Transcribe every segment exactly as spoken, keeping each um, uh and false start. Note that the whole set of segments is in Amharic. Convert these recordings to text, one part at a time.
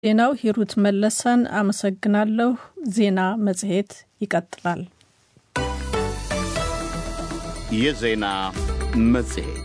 ዜናው ሂሩት መለሰን አመሰግናለሁ። ዜና መጽሔት ይቀጥላል። የዜና መጽሔት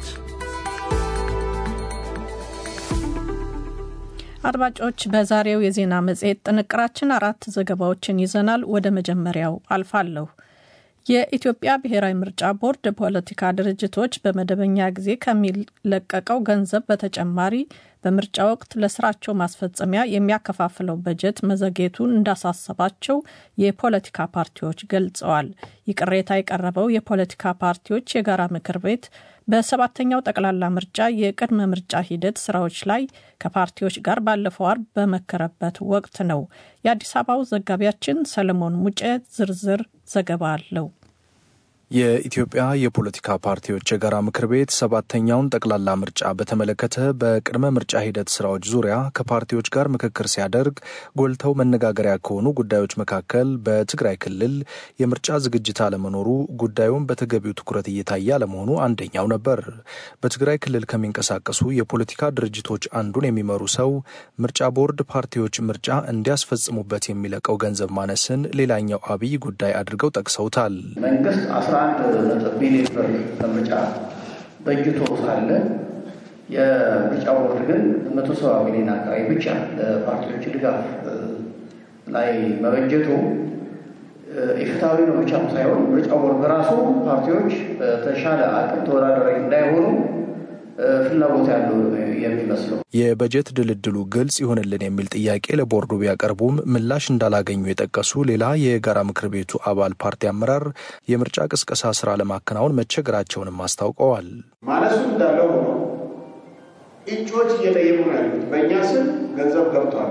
አድማጮች፣ በዛሬው የዜና መጽሔት ጥንቅራችን አራት ዘገባዎችን ይዘናል። ወደ መጀመሪያው አልፋለሁ። የኢትዮጵያ ብሔራዊ ምርጫ ቦርድ ፖለቲካ ድርጅቶች በመደበኛ ጊዜ ከሚለቀቀው ገንዘብ በተጨማሪ በምርጫ ወቅት ለስራቸው ማስፈጸሚያ የሚያከፋፍለው በጀት መዘግየቱን እንዳሳሰባቸው የፖለቲካ ፓርቲዎች ገልጸዋል። ይቅሬታ የቀረበው የፖለቲካ ፓርቲዎች የጋራ ምክር ቤት በሰባተኛው ጠቅላላ ምርጫ የቅድመ ምርጫ ሂደት ስራዎች ላይ ከፓርቲዎች ጋር ባለፈው አርብ በመከረበት ወቅት ነው። የአዲስ አበባው ዘጋቢያችን ሰለሞን ሙጬ ዝርዝር ዘገባ አለው። የኢትዮጵያ የፖለቲካ ፓርቲዎች የጋራ ምክር ቤት ሰባተኛውን ጠቅላላ ምርጫ በተመለከተ በቅድመ ምርጫ ሂደት ስራዎች ዙሪያ ከፓርቲዎች ጋር ምክክር ሲያደርግ ጎልተው መነጋገሪያ ከሆኑ ጉዳዮች መካከል በትግራይ ክልል የምርጫ ዝግጅት አለመኖሩ፣ ጉዳዩን በተገቢው ትኩረት እየታየ አለመሆኑ አንደኛው ነበር። በትግራይ ክልል ከሚንቀሳቀሱ የፖለቲካ ድርጅቶች አንዱን የሚመሩ ሰው ምርጫ ቦርድ ፓርቲዎች ምርጫ እንዲያስፈጽሙበት የሚለቀው ገንዘብ ማነስን ሌላኛው አብይ ጉዳይ አድርገው ጠቅሰውታል። አንድ ነጥብ ቢሊዮን ብር ለምርጫ በጅቶ ሳለ የምርጫ ቦርድ ግን መቶ ሰባ ሚሊዮን አካባቢ ብቻ ለፓርቲዎች ድጋፍ ላይ መበጀቱ ኢፍትሐዊ ነው ብቻ ሳይሆን ምርጫ ቦርድ በራሱ ፓርቲዎች በተሻለ አቅም ተወዳዳሪ እንዳይሆኑ ፍላጎት ያለው የሚመስለው። የበጀት ድልድሉ ግልጽ ይሆንልን የሚል ጥያቄ ለቦርዱ ቢያቀርቡም ምላሽ እንዳላገኙ የጠቀሱ ሌላ የጋራ ምክር ቤቱ አባል ፓርቲ አመራር የምርጫ ቅስቀሳ ስራ ለማከናወን መቸገራቸውንም አስታውቀዋል። ማለሱ እንዳለው ሆኖ እጩዎች እየጠየቁ ነው ያሉት። በእኛ ስም ገንዘብ ገብቷል፣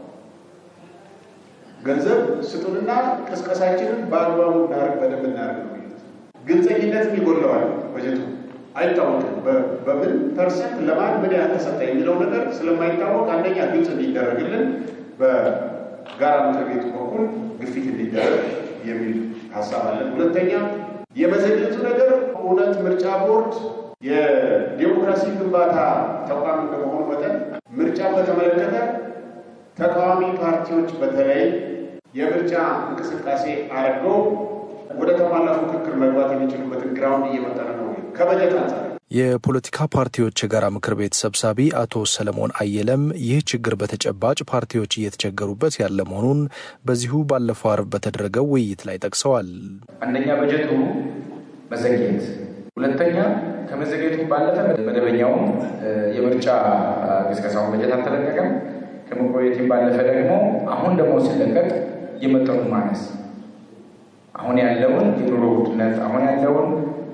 ገንዘብ ስጡንና ቅስቀሳችንን በአግባቡ እናደርግ በደንብ እናደርግ ነው። ግልጸኝነት ይጎለዋል። በጀቱ አይታወቅም። በምን ፐርሰንት ለማን ምን ያህል ተሰጠ የሚለው ነገር ስለማይታወቅ አንደኛ ግልጽ እንዲደረግልን በጋራ ምክር ቤቱ በኩል ግፊት እንዲደረግ የሚል ሀሳብ አለን። ሁለተኛ የመዘግየቱ ነገር እውነት ምርጫ ቦርድ የዲሞክራሲ ግንባታ ተቋም እንደመሆኑ መጠን ምርጫ በተመለከተ ተቃዋሚ ፓርቲዎች በተለይ የምርጫ እንቅስቃሴ አድርገው ወደ ተሟላ ምክክር መግባት የሚችሉበትን ግራውንድ እየመጠነ ነው ከበጀት አንጻር። የፖለቲካ ፓርቲዎች የጋራ ምክር ቤት ሰብሳቢ አቶ ሰለሞን አየለም ይህ ችግር በተጨባጭ ፓርቲዎች እየተቸገሩበት ያለ መሆኑን በዚሁ ባለፈው አርብ በተደረገው ውይይት ላይ ጠቅሰዋል። አንደኛ በጀቱ መዘግየት፣ ሁለተኛ ከመዘግየቱ ባለፈ መደበኛው የምርጫ ቅስቀሳው በጀት አልተለቀቀም። ከመቆየቱ ባለፈ ደግሞ አሁን ደግሞ ሲለቀቅ የመጠኑ ማነስ፣ አሁን ያለውን የኑሮ ውድነት፣ አሁን ያለውን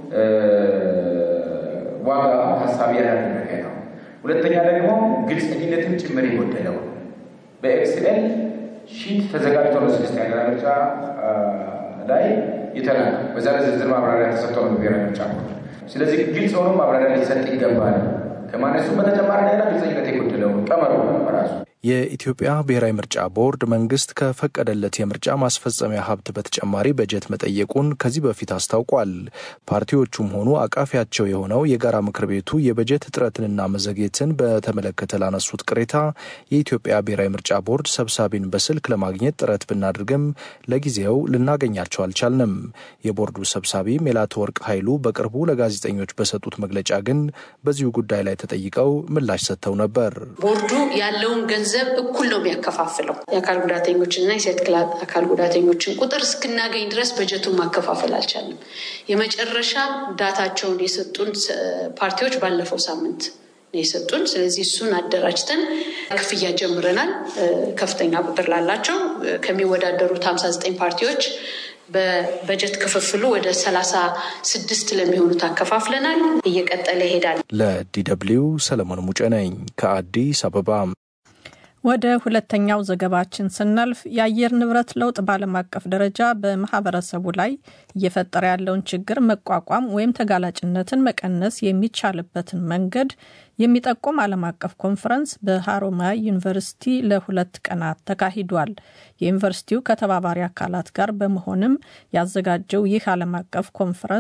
ዋጋ ሀሳብ ያደረገ ነው። ሁለተኛ ደግሞ ግልጽነትን ጭምር የጎደለው በኤክስኤል ሺት ተዘጋጅቶ ነው ስድስት ያገራ ምርጫ ላይ የተላከ በዛ ዝርዝር ማብራሪያ ተሰጥቶ ነው ብሔራዊ ምርጫ። ስለዚህ ግልጽ ሆኖ ማብራሪያ ሊሰጥ ይገባል። ከማነሱ በተጨማሪ ሌላ ግልጽነት የጎደለው ቀመሩ በራሱ የኢትዮጵያ ብሔራዊ ምርጫ ቦርድ መንግስት ከፈቀደለት የምርጫ ማስፈጸሚያ ሀብት በተጨማሪ በጀት መጠየቁን ከዚህ በፊት አስታውቋል። ፓርቲዎቹም ሆኑ አቃፊያቸው የሆነው የጋራ ምክር ቤቱ የበጀት እጥረትንና መዘግየትን በተመለከተ ላነሱት ቅሬታ የኢትዮጵያ ብሔራዊ ምርጫ ቦርድ ሰብሳቢን በስልክ ለማግኘት ጥረት ብናድርግም ለጊዜው ልናገኛቸው አልቻልንም። የቦርዱ ሰብሳቢ ሜላትወርቅ ኃይሉ በቅርቡ ለጋዜጠኞች በሰጡት መግለጫ ግን በዚሁ ጉዳይ ላይ ተጠይቀው ምላሽ ሰጥተው ነበር። ቦርዱ ያለውን ገንዘብ እኩል ነው የሚያከፋፍለው። የአካል ጉዳተኞችና የሴት አካል ጉዳተኞችን ቁጥር እስክናገኝ ድረስ በጀቱን ማከፋፈል አልቻለም። የመጨረሻ ዳታቸውን የሰጡን ፓርቲዎች ባለፈው ሳምንት ነው የሰጡን። ስለዚህ እሱን አደራጅተን ክፍያ ጀምረናል። ከፍተኛ ቁጥር ላላቸው ከሚወዳደሩት ሃምሳ ዘጠኝ ፓርቲዎች በበጀት ክፍፍሉ ወደ ሰላሳ ስድስት ለሚሆኑት አከፋፍለናል። እየቀጠለ ይሄዳል። ለዲደብሊው ሰለሞን ሙጬ ነኝ ከአዲስ አበባ። ወደ ሁለተኛው ዘገባችን ስናልፍ የአየር ንብረት ለውጥ በዓለም አቀፍ ደረጃ በማህበረሰቡ ላይ እየፈጠረ ያለውን ችግር መቋቋም ወይም ተጋላጭነትን መቀነስ የሚቻልበትን መንገድ የሚጠቁም ዓለም አቀፍ ኮንፈረንስ በሃሮማያ ዩኒቨርሲቲ ለሁለት ቀናት ተካሂዷል። የዩኒቨርሲቲው ከተባባሪ አካላት ጋር በመሆንም ያዘጋጀው ይህ ዓለም አቀፍ ኮንፈረንስ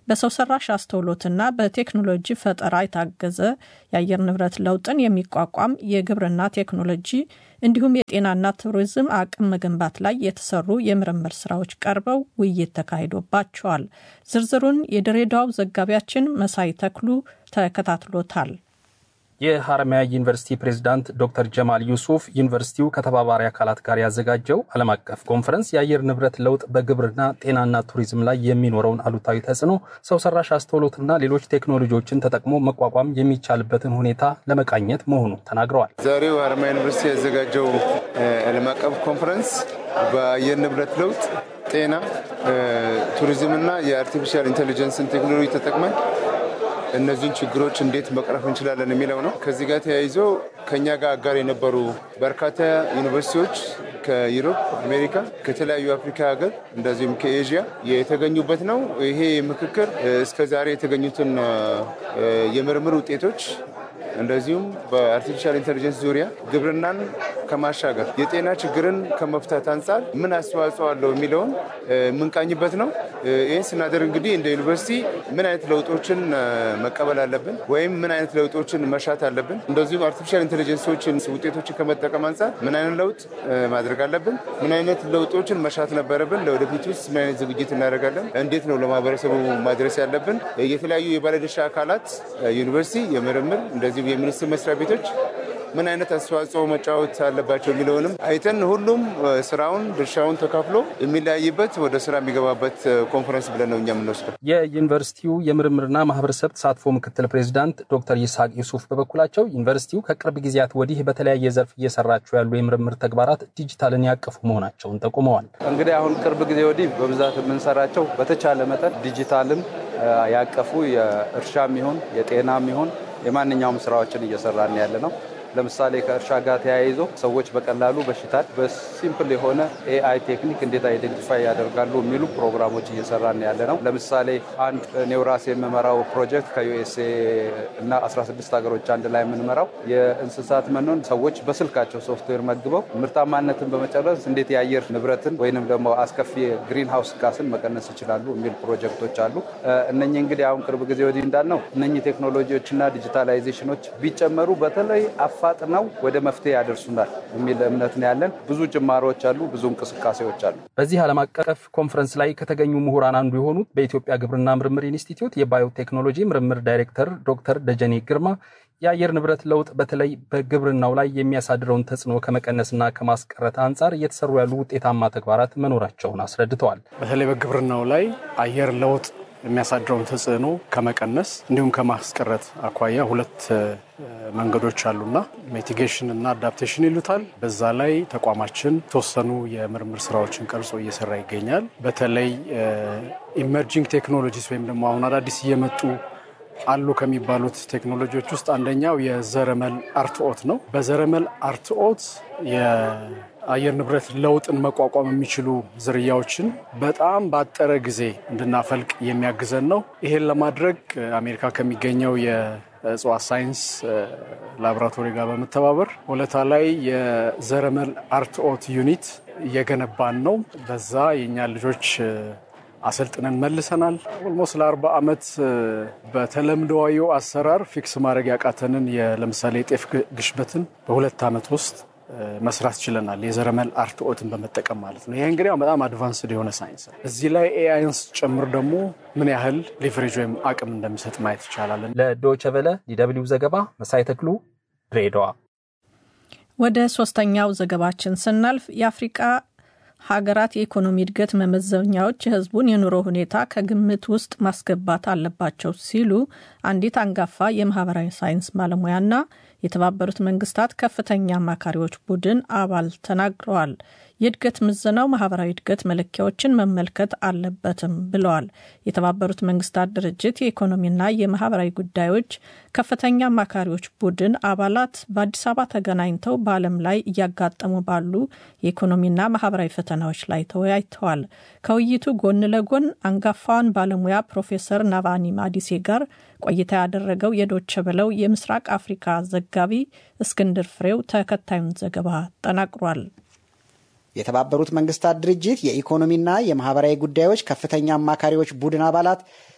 በሰው ሰራሽ አስተውሎትና በቴክኖሎጂ ፈጠራ የታገዘ የአየር ንብረት ለውጥን የሚቋቋም የግብርና ቴክኖሎጂ እንዲሁም የጤናና ቱሪዝም አቅም መገንባት ላይ የተሰሩ የምርምር ስራዎች ቀርበው ውይይት ተካሂዶባቸዋል። ዝርዝሩን የድሬዳዋው ዘጋቢያችን መሳይ ተክሉ ተከታትሎታል። የሐረማያ ዩኒቨርሲቲ ፕሬዝዳንት ዶክተር ጀማል ዩሱፍ ዩኒቨርሲቲው ከተባባሪ አካላት ጋር ያዘጋጀው ዓለም አቀፍ ኮንፈረንስ የአየር ንብረት ለውጥ በግብርና ጤናና ቱሪዝም ላይ የሚኖረውን አሉታዊ ተጽዕኖ ሰው ሰራሽ አስተውሎትና ሌሎች ቴክኖሎጂዎችን ተጠቅሞ መቋቋም የሚቻልበትን ሁኔታ ለመቃኘት መሆኑን ተናግረዋል። ዛሬው ሐረማያ ዩኒቨርሲቲ ያዘጋጀው ዓለም አቀፍ ኮንፈረንስ በአየር ንብረት ለውጥ ጤና ቱሪዝምና የአርቲፊሻል ኢንተለጀንስን ቴክኖሎጂ ተጠቅመን እነዚህን ችግሮች እንዴት መቅረፍ እንችላለን የሚለው ነው። ከዚህ ጋር ተያይዞ ከኛ ጋር አጋር የነበሩ በርካታ ዩኒቨርሲቲዎች ከዩሮፕ፣ አሜሪካ፣ ከተለያዩ አፍሪካ ሀገር እንደዚሁም ከኤዥያ የተገኙበት ነው። ይሄ ምክክር እስከዛሬ የተገኙትን የምርምር ውጤቶች እንደዚሁም በአርቲፊሻል ኢንተለጀንስ ዙሪያ ግብርናን ከማሻገር የጤና ችግርን ከመፍታት አንጻር ምን አስተዋጽኦ አለው የሚለውን የምንቃኝበት ነው። ይህን ስናደርግ እንግዲህ እንደ ዩኒቨርሲቲ ምን አይነት ለውጦችን መቀበል አለብን ወይም ምን አይነት ለውጦችን መሻት አለብን፣ እንደዚሁም አርቲፊሻል ኢንተለጀንሶችን ውጤቶችን ከመጠቀም አንጻር ምን አይነት ለውጥ ማድረግ አለብን፣ ምን አይነት ለውጦችን መሻት ነበረብን፣ ለወደፊት ውስጥ ምን አይነት ዝግጅት እናደርጋለን፣ እንዴት ነው ለማህበረሰቡ ማድረስ ያለብን፣ የተለያዩ የባለድርሻ አካላት ዩኒቨርሲቲ የምርምር እንደዚህ የሚኒስትር መስሪያ ቤቶች ምን አይነት አስተዋጽኦ መጫወት አለባቸው የሚለውንም አይተን ሁሉም ስራውን ድርሻውን ተካፍሎ የሚለያይበት ወደ ስራ የሚገባበት ኮንፈረንስ ብለን ነው እኛ የምንወስደው። የዩኒቨርሲቲው የምርምርና ማህበረሰብ ተሳትፎ ምክትል ፕሬዝዳንት ዶክተር ይስሐቅ ዩሱፍ በበኩላቸው ዩኒቨርሲቲው ከቅርብ ጊዜያት ወዲህ በተለያየ ዘርፍ እየሰራቸው ያሉ የምርምር ተግባራት ዲጂታልን ያቀፉ መሆናቸውን ጠቁመዋል። እንግዲህ አሁን ቅርብ ጊዜ ወዲህ በብዛት የምንሰራቸው በተቻለ መጠን ዲጂታልን ያቀፉ የእርሻም ይሁን የጤናም ይሁን የማንኛውም ስራዎችን እየሰራን ያለ ነው። ለምሳሌ ከእርሻ ጋር ተያይዞ ሰዎች በቀላሉ በሽታን በሲምፕል የሆነ ኤአይ ቴክኒክ እንዴት አይደንቲፋይ ያደርጋሉ የሚሉ ፕሮግራሞች እየሰራን ያለ ነው። ለምሳሌ አንድ ኔውራስ የምመራው ፕሮጀክት ከዩኤስኤ እና አስራ ስድስት ሀገሮች አንድ ላይ የምንመራው የእንስሳት መኖን ሰዎች በስልካቸው ሶፍትዌር መግበው ምርታማነትን በመጨረስ እንዴት የአየር ንብረትን ወይንም ደግሞ አስከፊ ግሪን ሃውስ ጋስን መቀነስ ይችላሉ የሚል ፕሮጀክቶች አሉ። እነኚህ እንግዲህ አሁን ቅርብ ጊዜ ወዲህ እንዳልነው እነኚህ ቴክኖሎጂዎችና ዲጂታላይዜሽኖች ቢጨመሩ በተለይ አፋጥነው ወደ መፍትሄ ያደርሱናል የሚል እምነት ነው ያለን። ብዙ ጅማሮች አሉ፣ ብዙ እንቅስቃሴዎች አሉ። በዚህ ዓለም አቀፍ ኮንፈረንስ ላይ ከተገኙ ምሁራን አንዱ የሆኑት በኢትዮጵያ ግብርና ምርምር ኢንስቲትዩት የባዮቴክኖሎጂ ምርምር ዳይሬክተር ዶክተር ደጀኔ ግርማ የአየር ንብረት ለውጥ በተለይ በግብርናው ላይ የሚያሳድረውን ተጽዕኖ ከመቀነስና ከማስቀረት አንጻር እየተሰሩ ያሉ ውጤታማ ተግባራት መኖራቸውን አስረድተዋል። በተለይ በግብርናው ላይ አየር ለውጥ የሚያሳድረውን ተጽዕኖ ከመቀነስ እንዲሁም ከማስቀረት አኳያ ሁለት መንገዶች አሉና ሚቲጌሽን እና አዳፕቴሽን ይሉታል። በዛ ላይ ተቋማችን ተወሰኑ የምርምር ስራዎችን ቀርጾ እየሰራ ይገኛል። በተለይ ኢመርጂንግ ቴክኖሎጂስ ወይም ደግሞ አሁን አዳዲስ እየመጡ አሉ ከሚባሉት ቴክኖሎጂዎች ውስጥ አንደኛው የዘረመል አርትኦት ነው። በዘረመል አርትኦት የአየር ንብረት ለውጥን መቋቋም የሚችሉ ዝርያዎችን በጣም ባጠረ ጊዜ እንድናፈልቅ የሚያግዘን ነው። ይሄን ለማድረግ አሜሪካ ከሚገኘው የእጽዋት ሳይንስ ላቦራቶሪ ጋር በመተባበር ወለታ ላይ የዘረመል አርትኦት ዩኒት እየገነባን ነው። በዛ የኛ ልጆች አሰልጥነን መልሰናል። ኦልሞስት ለአርባ ዓመት በተለምዶዊ አሰራር ፊክስ ማድረግ ያቃተንን ለምሳሌ ጤፍ ግሽበትን በሁለት ዓመት ውስጥ መስራት ችለናል። የዘረመል አርትኦትን በመጠቀም ማለት ነው። ይሄ እንግዲህ በጣም አድቫንስድ የሆነ ሳይንስ ነው። እዚህ ላይ ኤአይንስ ጨምር ደግሞ ምን ያህል ሊቨሬጅ ወይም አቅም እንደሚሰጥ ማየት ይቻላል። ለዶይቼ ቬለ ዲደብሊው ዘገባ መሳይ ተክሉ ድሬዳዋ። ወደ ሶስተኛው ዘገባችን ስናልፍ የአፍሪካ ሀገራት የኢኮኖሚ እድገት መመዘኛዎች የህዝቡን የኑሮ ሁኔታ ከግምት ውስጥ ማስገባት አለባቸው ሲሉ አንዲት አንጋፋ የማህበራዊ ሳይንስ ባለሙያና የተባበሩት መንግስታት ከፍተኛ አማካሪዎች ቡድን አባል ተናግረዋል። የእድገት ምዘናው ማህበራዊ እድገት መለኪያዎችን መመልከት አለበትም ብለዋል። የተባበሩት መንግስታት ድርጅት የኢኮኖሚና የማህበራዊ ጉዳዮች ከፍተኛ አማካሪዎች ቡድን አባላት በአዲስ አበባ ተገናኝተው በዓለም ላይ እያጋጠሙ ባሉ የኢኮኖሚና ማህበራዊ ፈተናዎች ላይ ተወያይተዋል። ከውይይቱ ጎን ለጎን አንጋፋውን ባለሙያ ፕሮፌሰር ናቫኒ ማዲሴ ጋር ቆይታ ያደረገው የዶይቼ ቬለው የምስራቅ አፍሪካ ዘጋቢ እስክንድር ፍሬው ተከታዩን ዘገባ ጠናቅሯል። የተባበሩት መንግስታት ድርጅት የኢኮኖሚና የማህበራዊ ጉዳዮች ከፍተኛ አማካሪዎች ቡድን አባላት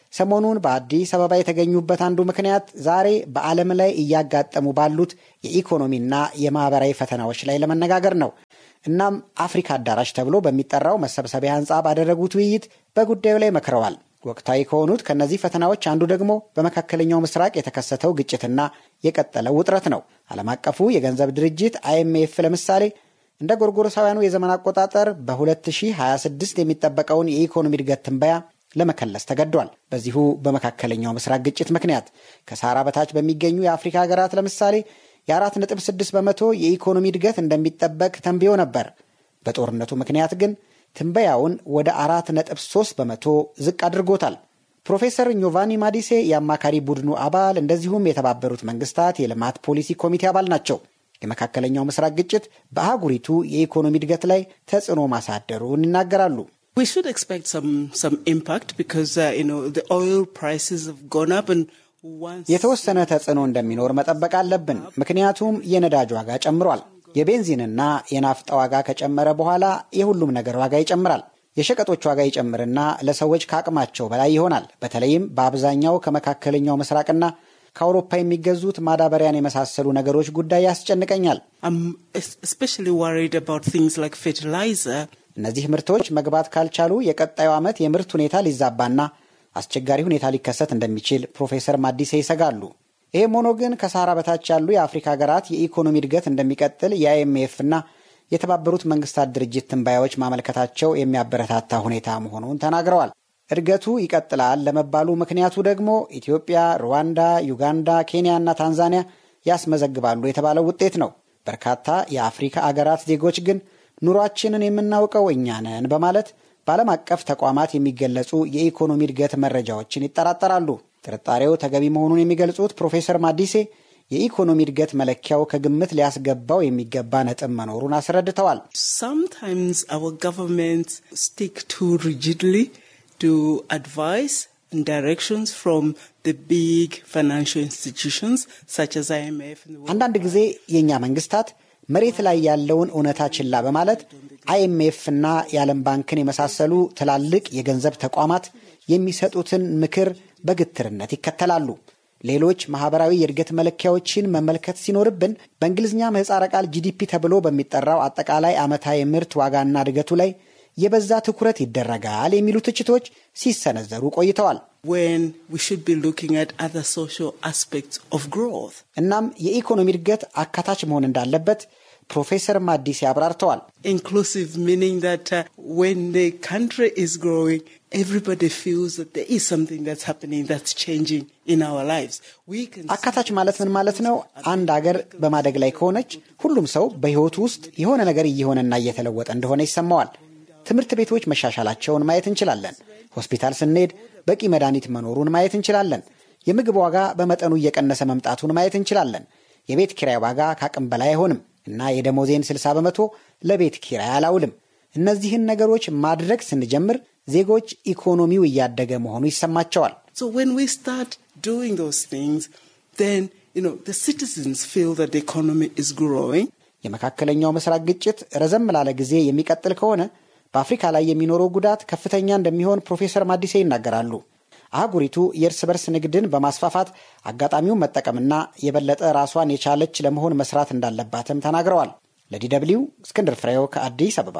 ሰሞኑን በአዲስ አበባ የተገኙበት አንዱ ምክንያት ዛሬ በዓለም ላይ እያጋጠሙ ባሉት የኢኮኖሚና የማህበራዊ ፈተናዎች ላይ ለመነጋገር ነው። እናም አፍሪካ አዳራሽ ተብሎ በሚጠራው መሰብሰቢያ ህንጻ ባደረጉት ውይይት በጉዳዩ ላይ መክረዋል። ወቅታዊ ከሆኑት ከነዚህ ፈተናዎች አንዱ ደግሞ በመካከለኛው ምስራቅ የተከሰተው ግጭትና የቀጠለው ውጥረት ነው። ዓለም አቀፉ የገንዘብ ድርጅት አይኤምኤፍ ለምሳሌ እንደ ጎርጎሮሳውያኑ የዘመን አቆጣጠር በሁለት ሺህ ሃያ ስድስት የሚጠበቀውን የኢኮኖሚ እድገት ትንበያ ለመከለስ ተገዷል። በዚሁ በመካከለኛው ምስራቅ ግጭት ምክንያት ከሳራ በታች በሚገኙ የአፍሪካ ሀገራት ለምሳሌ የአራት ነጥብ ስድስት በመቶ የኢኮኖሚ እድገት እንደሚጠበቅ ተንብዮ ነበር። በጦርነቱ ምክንያት ግን ትንበያውን ወደ አራት ነጥብ ሶስት በመቶ ዝቅ አድርጎታል። ፕሮፌሰር ኞቫኒ ማዲሴ የአማካሪ ቡድኑ አባል እንደዚሁም የተባበሩት መንግስታት የልማት ፖሊሲ ኮሚቴ አባል ናቸው። የመካከለኛው ምስራቅ ግጭት በአህጉሪቱ የኢኮኖሚ እድገት ላይ ተጽዕኖ ማሳደሩን ይናገራሉ። We should expect some some impact because uh, you know the oil prices have gone up and once የተወሰነ ተጽዕኖ እንደሚኖር መጠበቅ አለብን። ምክንያቱም የነዳጅ ዋጋ ጨምሯል። የቤንዚንና የናፍጣ ዋጋ ከጨመረ በኋላ የሁሉም ነገር ዋጋ ይጨምራል። የሸቀጦች ዋጋ ይጨምርና ለሰዎች ከአቅማቸው በላይ ይሆናል። በተለይም በአብዛኛው ከመካከለኛው ምስራቅና ከአውሮፓ የሚገዙት ማዳበሪያን የመሳሰሉ ነገሮች ጉዳይ ያስጨንቀኛል። I'm especially worried about things like fertilizer. እነዚህ ምርቶች መግባት ካልቻሉ የቀጣዩ ዓመት የምርት ሁኔታ ሊዛባና አስቸጋሪ ሁኔታ ሊከሰት እንደሚችል ፕሮፌሰር ማዲሴ ይሰጋሉ። ይህም ሆኖ ግን ከሳራ በታች ያሉ የአፍሪካ ሀገራት የኢኮኖሚ እድገት እንደሚቀጥል የአይኤምኤፍ እና የተባበሩት መንግስታት ድርጅት ትንባያዎች ማመልከታቸው የሚያበረታታ ሁኔታ መሆኑን ተናግረዋል። እድገቱ ይቀጥላል ለመባሉ ምክንያቱ ደግሞ ኢትዮጵያ፣ ሩዋንዳ፣ ዩጋንዳ፣ ኬንያ እና ታንዛኒያ ያስመዘግባሉ የተባለው ውጤት ነው። በርካታ የአፍሪካ አገራት ዜጎች ግን ኑሯችንን የምናውቀው እኛ ነን በማለት በዓለም አቀፍ ተቋማት የሚገለጹ የኢኮኖሚ እድገት መረጃዎችን ይጠራጠራሉ። ጥርጣሬው ተገቢ መሆኑን የሚገልጹት ፕሮፌሰር ማዲሴ የኢኮኖሚ እድገት መለኪያው ከግምት ሊያስገባው የሚገባ ነጥብ መኖሩን አስረድተዋል። Sometimes our governments stick too rigidly to advice and directions from the big financial institutions such as I M F. አንዳንድ ጊዜ የኛ መንግስታት መሬት ላይ ያለውን እውነታ ችላ በማለት አይኤምኤፍ እና የዓለም ባንክን የመሳሰሉ ትላልቅ የገንዘብ ተቋማት የሚሰጡትን ምክር በግትርነት ይከተላሉ። ሌሎች ማህበራዊ የእድገት መለኪያዎችን መመልከት ሲኖርብን በእንግሊዝኛ ምህጻረ ቃል ጂዲፒ ተብሎ በሚጠራው አጠቃላይ ዓመታዊ ምርት ዋጋና እድገቱ ላይ የበዛ ትኩረት ይደረጋል የሚሉ ትችቶች ሲሰነዘሩ ቆይተዋል። When we should be looking at other social aspects of growth. እናም የኢኮኖሚ እድገት አካታች መሆን እንዳለበት ፕሮፌሰር ማዲሴ አብራርተዋል። Inclusive meaning that uh, when the country is growing, everybody feels that there is something that's happening that's changing in our lives. We can አካታች ማለት ምን ማለት ነው? አንድ ሀገር በማደግ ላይ ከሆነች ሁሉም ሰው በህይወቱ ውስጥ የሆነ ነገር እየሆነና እየተለወጠ እንደሆነ ይሰማዋል። ትምህርት ቤቶች መሻሻላቸውን ማየት እንችላለን። ሆስፒታል ስንሄድ በቂ መድኃኒት መኖሩን ማየት እንችላለን። የምግብ ዋጋ በመጠኑ እየቀነሰ መምጣቱን ማየት እንችላለን። የቤት ኪራይ ዋጋ ከአቅም በላይ አይሆንም እና የደሞዜን ስልሳ በመቶ ለቤት ኪራይ አላውልም። እነዚህን ነገሮች ማድረግ ስንጀምር ዜጎች ኢኮኖሚው እያደገ መሆኑ ይሰማቸዋል። So when we start doing those things, then you know the citizens feel that the economy is growing. የመካከለኛው ምስራቅ ግጭት ረዘም ላለ ጊዜ የሚቀጥል ከሆነ በአፍሪካ ላይ የሚኖረው ጉዳት ከፍተኛ እንደሚሆን ፕሮፌሰር ማዲሴ ይናገራሉ። አህጉሪቱ የእርስ በርስ ንግድን በማስፋፋት አጋጣሚውን መጠቀምና የበለጠ ራሷን የቻለች ለመሆን መስራት እንዳለባትም ተናግረዋል። ለዲ ደብልዩ እስክንድር ፍሬው ከአዲስ አበባ።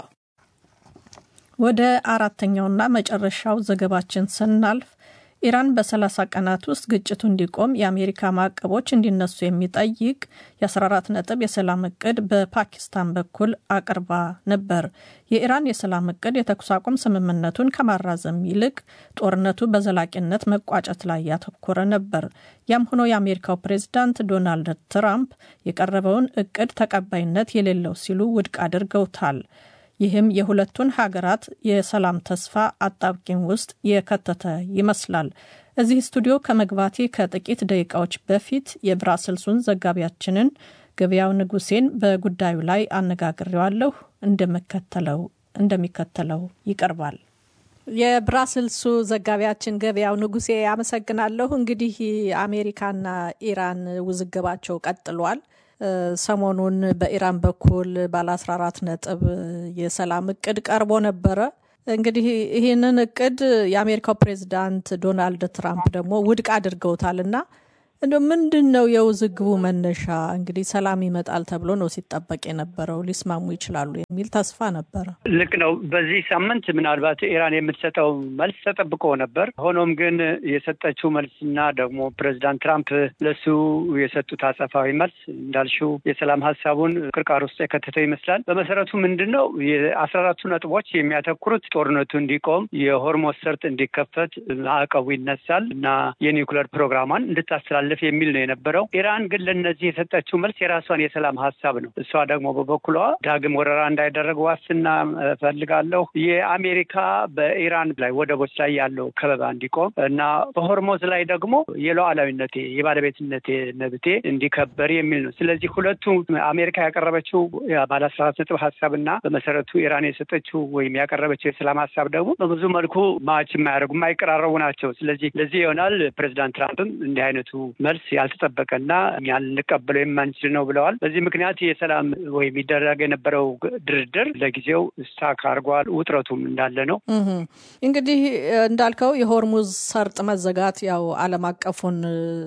ወደ አራተኛውና መጨረሻው ዘገባችን ስናልፍ ኢራን በሰላሳ ቀናት ውስጥ ግጭቱ እንዲቆም የአሜሪካ ማዕቀቦች እንዲነሱ የሚጠይቅ የአስራ አራት ነጥብ የሰላም እቅድ በፓኪስታን በኩል አቅርባ ነበር። የኢራን የሰላም እቅድ የተኩስ አቁም ስምምነቱን ከማራዘም ይልቅ ጦርነቱ በዘላቂነት መቋጨት ላይ ያተኮረ ነበር። ያም ሆኖ የአሜሪካው ፕሬዝዳንት ዶናልድ ትራምፕ የቀረበውን እቅድ ተቀባይነት የሌለው ሲሉ ውድቅ አድርገውታል። ይህም የሁለቱን ሀገራት የሰላም ተስፋ አጣብቂኝ ውስጥ የከተተ ይመስላል። እዚህ ስቱዲዮ ከመግባቴ ከጥቂት ደቂቃዎች በፊት የብራስልሱን ዘጋቢያችንን ገበያው ንጉሴን በጉዳዩ ላይ አነጋግሬዋለሁ። እንደሚከተለው እንደሚከተለው ይቀርባል። የብራስልሱ ዘጋቢያችን ገበያው ንጉሴ አመሰግናለሁ። እንግዲህ አሜሪካና ኢራን ውዝግባቸው ቀጥሏል። ሰሞኑን በኢራን በኩል ባለ አስራ አራት ነጥብ የሰላም እቅድ ቀርቦ ነበረ። እንግዲህ ይሄንን እቅድ የአሜሪካው ፕሬዝዳንት ዶናልድ ትራምፕ ደግሞ ውድቅ አድርገውታልና እንደው ምንድነው የውዝግቡ መነሻ? እንግዲህ ሰላም ይመጣል ተብሎ ነው ሲጠበቅ የነበረው፣ ሊስማሙ ይችላሉ የሚል ተስፋ ነበር። ልክ ነው። በዚህ ሳምንት ምናልባት ኢራን የምትሰጠው መልስ ተጠብቆ ነበር። ሆኖም ግን የሰጠችው መልስና ደግሞ ፕሬዝዳንት ትራምፕ ለሱ የሰጡት አጸፋዊ መልስ እንዳልሽው የሰላም ሀሳቡን ቅርቃር ውስጥ የከተተው ይመስላል። በመሰረቱ ምንድነው የአስራ አራቱ ነጥቦች የሚያተኩሩት ጦርነቱ እንዲቆም፣ የሆርሙዝ ሰርጥ እንዲከፈት፣ ማዕቀቡ ይነሳል እና የኒውክሌር ፕሮግራሟን እንድታስተላልፍ የሚል ነው የነበረው። ኢራን ግን ለነዚህ የሰጠችው መልስ የራሷን የሰላም ሀሳብ ነው። እሷ ደግሞ በበኩሏ ዳግም ወረራ እንዳይደረግ ዋስትና ፈልጋለሁ፣ የአሜሪካ በኢራን ላይ ወደቦች ላይ ያለው ከበባ እንዲቆም እና በሆርሙዝ ላይ ደግሞ የሉዓላዊነቴ የባለቤትነቴ መብቴ እንዲከበር የሚል ነው። ስለዚህ ሁለቱ አሜሪካ ያቀረበችው ባለ አስራ አራት ነጥብ ሀሳብና በመሰረቱ ኢራን የሰጠችው ወይም ያቀረበችው የሰላም ሀሳብ ደግሞ በብዙ መልኩ ማች የማያደርጉ የማይቀራረቡ ናቸው። ስለዚህ ለዚህ ይሆናል ፕሬዝዳንት ትራምፕም እንዲህ አይነቱ መልስ ያልተጠበቀና እኛ ልንቀበለው የማንችል ነው ብለዋል። በዚህ ምክንያት የሰላም ወይም ይደረግ የነበረው ድርድር ለጊዜው ስታክ አድርጓል። ውጥረቱም እንዳለ ነው። እንግዲህ እንዳልከው የሆርሙዝ ሰርጥ መዘጋት ያው ዓለም አቀፉን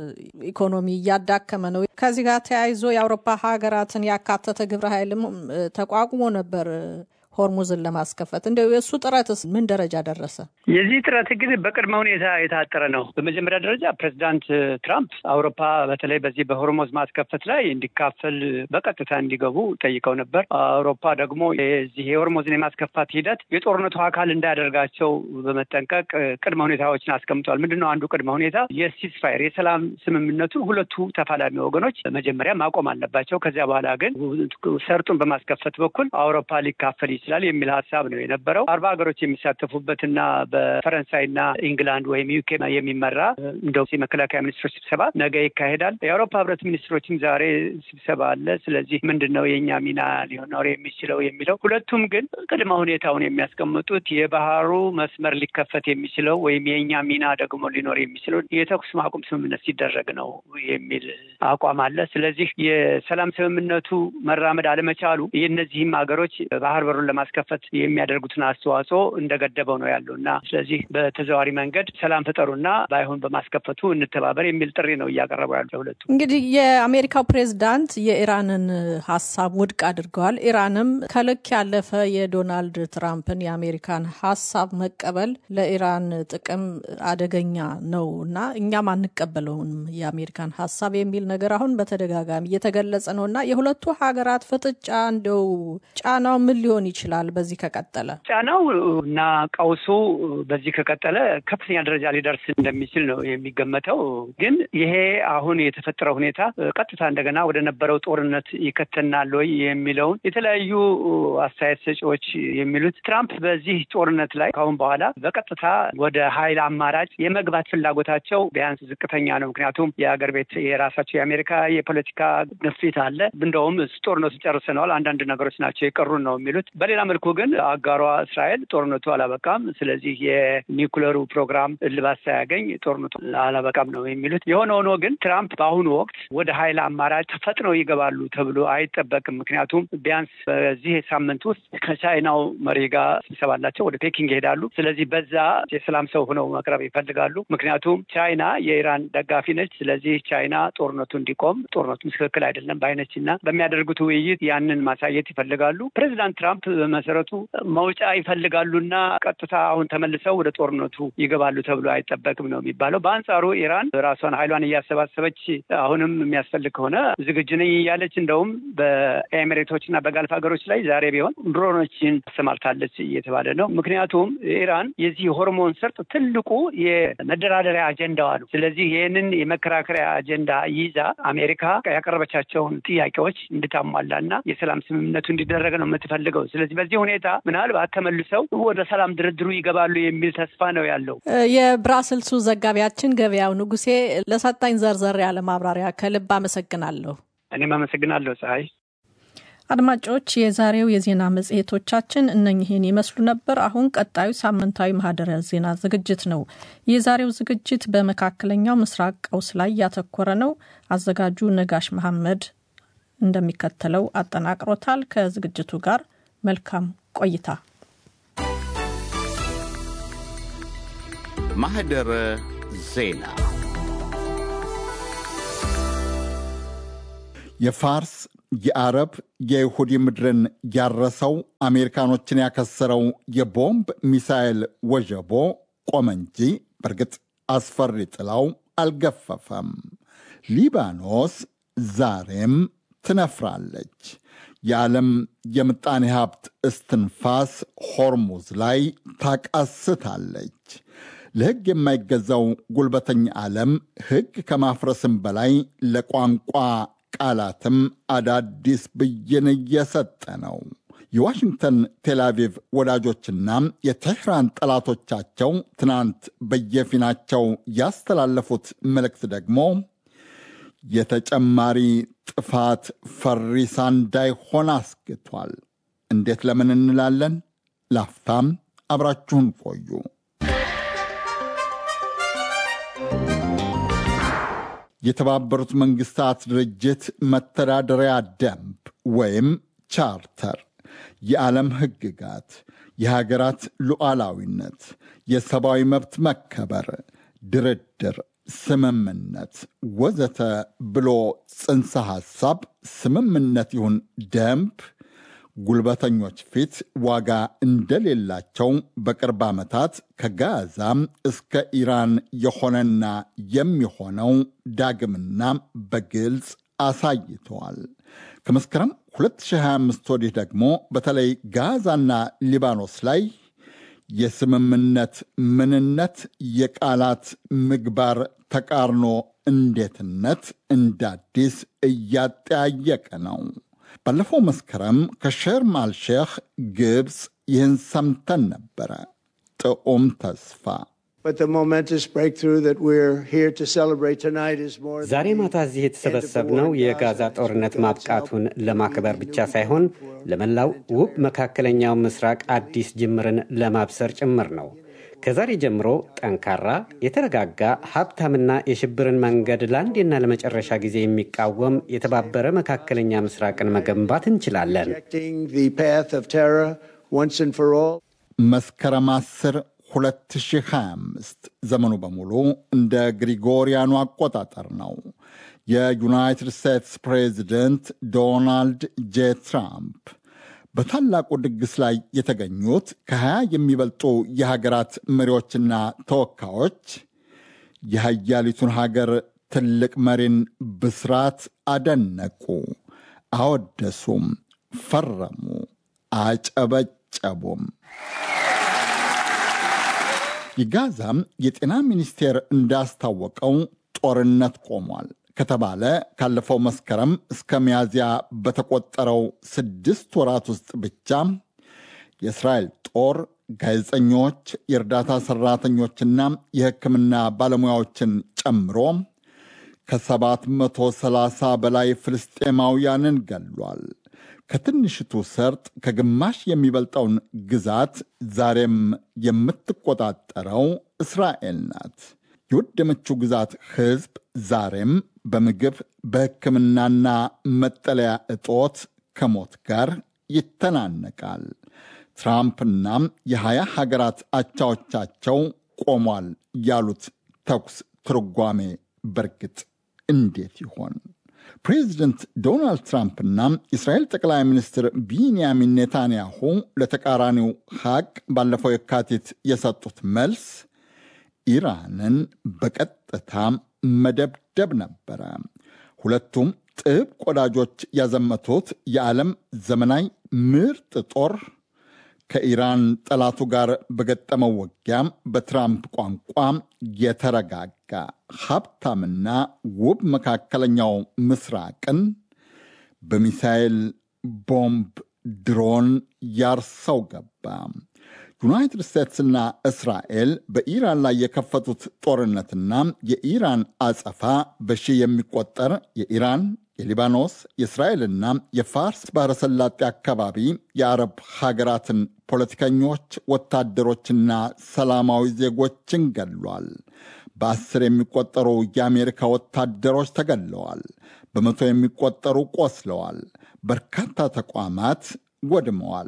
ኢኮኖሚ እያዳከመ ነው። ከዚህ ጋር ተያይዞ የአውሮፓ ሀገራትን ያካተተ ግብረ ኃይልም ተቋቁሞ ነበር ሆርሙዝን ለማስከፈት። እንደው የሱ ጥረትስ ምን ደረጃ ደረሰ? የዚህ ጥረት ግን በቅድመ ሁኔታ የታጠረ ነው። በመጀመሪያ ደረጃ ፕሬዝዳንት ትራምፕ አውሮፓ በተለይ በዚህ በሆርሙዝ ማስከፈት ላይ እንዲካፈል በቀጥታ እንዲገቡ ጠይቀው ነበር። አውሮፓ ደግሞ የዚህ የሆርሙዝን የማስከፈት ሂደት የጦርነቱ አካል እንዳያደርጋቸው በመጠንቀቅ ቅድመ ሁኔታዎችን አስቀምጧል። ምንድነው አንዱ ቅድመ ሁኔታ? የሲስፋየር የሰላም ስምምነቱን ሁለቱ ተፋላሚ ወገኖች መጀመሪያ ማቆም አለባቸው። ከዚያ በኋላ ግን ሰርጡን በማስከፈት በኩል አውሮፓ ሊካፈል ይችላል የሚል ሀሳብ ነው የነበረው። አርባ ሀገሮች የሚሳተፉበትና በፈረንሳይና ኢንግላንድ ወይም ዩኬ የሚመራ እንደው የመከላከያ ሚኒስትሮች ስብሰባ ነገ ይካሄዳል። የአውሮፓ ህብረት ሚኒስትሮችም ዛሬ ስብሰባ አለ። ስለዚህ ምንድነው የኛ ሚና ሊሆን የሚችለው የሚለው ሁለቱም ግን ቅድመ ሁኔታውን የሚያስቀምጡት የባህሩ መስመር ሊከፈት የሚችለው ወይም የኛ ሚና ደግሞ ሊኖር የሚችለው የተኩስ ማቆም ስምምነት ሲደረግ ነው የሚል አቋም አለ። ስለዚህ የሰላም ስምምነቱ መራመድ አለመቻሉ የእነዚህም ሀገሮች ባህር በሩን ለማስከፈት የሚያደርጉትን አስተዋጽኦ እንደገደበው ነው ያለውና ስለዚህ በተዘዋዋሪ መንገድ ሰላም ፍጠሩና ባይሆን በማስከፈቱ እንተባበር የሚል ጥሪ ነው እያቀረቡ ያሉት ሁለቱ። እንግዲህ የአሜሪካው ፕሬዝዳንት የኢራንን ሀሳብ ውድቅ አድርገዋል። ኢራንም ከልክ ያለፈ የዶናልድ ትራምፕን የአሜሪካን ሀሳብ መቀበል ለኢራን ጥቅም አደገኛ ነውና እኛም አንቀበለውም የአሜሪካን ሀሳብ የሚል ነገር አሁን በተደጋጋሚ እየተገለጸ ነውና የሁለቱ ሀገራት ፍጥጫ እንደው ጫናው ምን ሊሆን ይችላል? በዚህ ከቀጠለ ጫናው እና ቀውሱ በዚህ ከቀጠለ ከፍተኛ ደረጃ ሊደርስ እንደሚችል ነው የሚገመተው። ግን ይሄ አሁን የተፈጠረው ሁኔታ ቀጥታ እንደገና ወደ ነበረው ጦርነት ይከተናል ወይ የሚለውን የተለያዩ አስተያየት ሰጪዎች የሚሉት ትራምፕ በዚህ ጦርነት ላይ ካሁን በኋላ በቀጥታ ወደ ኃይል አማራጭ የመግባት ፍላጎታቸው ቢያንስ ዝቅተኛ ነው። ምክንያቱም የሀገር ቤት የራሳቸው የአሜሪካ የፖለቲካ ግፊት አለ። እንደውም ጦርነቱ ጨርሰናል፣ አንዳንድ ነገሮች ናቸው የቀሩን ነው የሚሉት። በሌላ መልኩ ግን አጋሯ እስራኤል ጦርነቱ አላበቃም፣ ስለዚህ የኒውክሌሩ ፕሮግራም እልባት ሳያገኝ ጦርነቱ አላበቃም ነው የሚሉት። የሆነ ሆኖ ግን ትራምፕ በአሁኑ ወቅት ወደ ኃይል አማራጭ ተፈጥነው ይገባሉ ተብሎ አይጠበቅም። ምክንያቱም ቢያንስ በዚህ ሳምንት ውስጥ ከቻይናው መሪ ጋር ስብሰባ አላቸው፣ ወደ ፔኪንግ ይሄዳሉ። ስለዚህ በዛ የሰላም ሰው ሆነው መቅረብ ይፈልጋሉ። ምክንያቱም ቻይና የኢራን ደጋፊ ነች። ስለዚህ ቻይና ጦርነቱ እንዲቆም ጦርነቱ ትክክል አይደለም ባይነችና በሚያደርጉት ውይይት ያንን ማሳየት ይፈልጋሉ። ፕሬዝዳንት ትራምፕ በመሰረቱ መውጫ ይፈልጋሉና ቀጥታ አሁን ተመልሰው ወደ ጦርነቱ ይገባሉ ተብሎ አይጠበቅም ነው የሚባለው። በአንጻሩ ኢራን ራሷን ኃይሏን እያሰባሰበች አሁንም የሚያስፈልግ ከሆነ ዝግጁ ነኝ እያለች እንደውም በኤሚሬቶችና በጋልፍ ሀገሮች ላይ ዛሬ ቢሆን ድሮኖችን ተሰማርታለች እየተባለ ነው። ምክንያቱም ኢራን የዚህ ሆርሙዝ ሰርጥ ትልቁ የመደራደሪያ አጀንዳዋ ነው። ስለዚህ ይህንን የመከራከሪያ አጀንዳ ይዛ አሜሪካ ያቀረበቻቸውን ጥያቄዎች እንድታሟላና የሰላም ስምምነቱ እንዲደረግ ነው የምትፈልገው። ስለዚህ በዚህ ሁኔታ ምናልባት ተመልሰው ወደ ሰላም ድርድሩ ይገባሉ የሚል ተስፋ ነው ያለው። የብራስልሱ ዘጋቢያችን ገበያው ንጉሴ ለሰጣኝ ዘርዘር ያለ ማብራሪያ ከልብ አመሰግናለሁ። እኔም አመሰግናለሁ ፀሐይ። አድማጮች የዛሬው የዜና መጽሔቶቻችን እነኚህን ይመስሉ ነበር። አሁን ቀጣዩ ሳምንታዊ ማህደረ ዜና ዝግጅት ነው። የዛሬው ዝግጅት በመካከለኛው ምስራቅ ቀውስ ላይ ያተኮረ ነው። አዘጋጁ ነጋሽ መሐመድ እንደሚከተለው አጠናቅሮታል። ከዝግጅቱ ጋር መልካም ቆይታ። ማህደረ ዜና የፋርስ የአረብ የይሁዲ ምድርን ያረሰው አሜሪካኖችን ያከሰረው የቦምብ ሚሳኤል ወጀቦ ቆመ እንጂ በርግጥ አስፈሪ ጥላው አልገፈፈም። ሊባኖስ ዛሬም ትነፍራለች። የዓለም የምጣኔ ሀብት እስትንፋስ ሆርሙዝ ላይ ታቃስታለች። ለሕግ የማይገዛው ጉልበተኛ ዓለም ሕግ ከማፍረስም በላይ ለቋንቋ ቃላትም አዳዲስ ብይን እየሰጠ ነው። የዋሽንግተን ቴልአቪቭ ወዳጆችና የቴህራን ጠላቶቻቸው ትናንት በየፊናቸው ያስተላለፉት መልእክት ደግሞ የተጨማሪ ጥፋት ፈሪሳ እንዳይሆን አስግቷል። እንዴት ለምን እንላለን? ላፍታም አብራችሁን ቆዩ። የተባበሩት መንግስታት ድርጅት መተዳደሪያ ደንብ ወይም ቻርተር የዓለም ሕግጋት፣ የሀገራት ሉዓላዊነት፣ የሰብአዊ መብት መከበር፣ ድርድር፣ ስምምነት ወዘተ ብሎ ጽንሰ ሐሳብ ስምምነት ይሁን ደንብ ጉልበተኞች ፊት ዋጋ እንደሌላቸው በቅርብ ዓመታት ከጋዛ እስከ ኢራን የሆነና የሚሆነው ዳግምና በግልጽ አሳይተዋል። ከመስከረም ሁለት ሺህ ሃያ አምስት ወዲህ ደግሞ በተለይ ጋዛና ሊባኖስ ላይ የስምምነት ምንነት፣ የቃላት ምግባር ተቃርኖ እንዴትነት እንዳዲስ እያጠያየቀ ነው። ባለፈው መስከረም ከሸርም አልሼኽ ግብፅ ይህን ሰምተን ነበረ። ጥዑም ተስፋ ዛሬ ማታ እዚህ የተሰበሰብነው የጋዛ ጦርነት ማብቃቱን ለማክበር ብቻ ሳይሆን ለመላው ውብ መካከለኛው ምስራቅ አዲስ ጅምርን ለማብሰር ጭምር ነው። ከዛሬ ጀምሮ ጠንካራ፣ የተረጋጋ፣ ሀብታምና የሽብርን መንገድ ለአንዴና ለመጨረሻ ጊዜ የሚቃወም የተባበረ መካከለኛ ምስራቅን መገንባት እንችላለን። መስከረም አስር ሁለት ሺህ ሃያ አምስት ዘመኑ በሙሉ እንደ ግሪጎሪያኑ አቆጣጠር ነው። የዩናይትድ ስቴትስ ፕሬዚደንት ዶናልድ ጄ ትራምፕ በታላቁ ድግስ ላይ የተገኙት ከሀያ የሚበልጡ የሀገራት መሪዎችና ተወካዮች የሀያሊቱን ሀገር ትልቅ መሪን ብስራት አደነቁ፣ አወደሱም፣ ፈረሙ፣ አጨበጨቡም። የጋዛም የጤና ሚኒስቴር እንዳስታወቀው ጦርነት ቆሟል ከተባለ ካለፈው መስከረም እስከ ሚያዝያ በተቆጠረው ስድስት ወራት ውስጥ ብቻ የእስራኤል ጦር ጋዜጠኞች፣ የእርዳታ ሠራተኞችና የሕክምና ባለሙያዎችን ጨምሮ ከሰባት መቶ ሰላሳ በላይ ፍልስጤማውያንን ገሏል። ከትንሽቱ ሰርጥ ከግማሽ የሚበልጠውን ግዛት ዛሬም የምትቆጣጠረው እስራኤል ናት። የወደመችው ግዛት ሕዝብ ዛሬም በምግብ በሕክምናና መጠለያ እጦት ከሞት ጋር ይተናነቃል። ትራምፕና የሀያ ሀገራት አቻዎቻቸው ቆሟል ያሉት ተኩስ ትርጓሜ በርግጥ እንዴት ይሆን? ፕሬዚደንት ዶናልድ ትራምፕና የእስራኤል ጠቅላይ ሚኒስትር ቢንያሚን ኔታንያሁ ለተቃራኒው ሐቅ ባለፈው የካቲት የሰጡት መልስ ኢራንን በቀጥታ መደብደብ ነበረ። ሁለቱም ጥብቅ ወዳጆች ያዘመቱት የዓለም ዘመናዊ ምርጥ ጦር ከኢራን ጠላቱ ጋር በገጠመው ውጊያ በትራምፕ ቋንቋ የተረጋጋ ሀብታምና ውብ መካከለኛው ምስራቅን በሚሳኤል ቦምብ፣ ድሮን ያርሰው ገባ። ዩናይትድ ስቴትስና እስራኤል በኢራን ላይ የከፈቱት ጦርነትና የኢራን አጸፋ በሺህ የሚቆጠር የኢራን፣ የሊባኖስ፣ የእስራኤልና የፋርስ ባሕረ ሰላጤ አካባቢ የአረብ ሀገራትን ፖለቲከኞች፣ ወታደሮችና ሰላማዊ ዜጎችን ገሏል። በአስር የሚቆጠሩ የአሜሪካ ወታደሮች ተገለዋል። በመቶ የሚቆጠሩ ቆስለዋል። በርካታ ተቋማት ወድመዋል።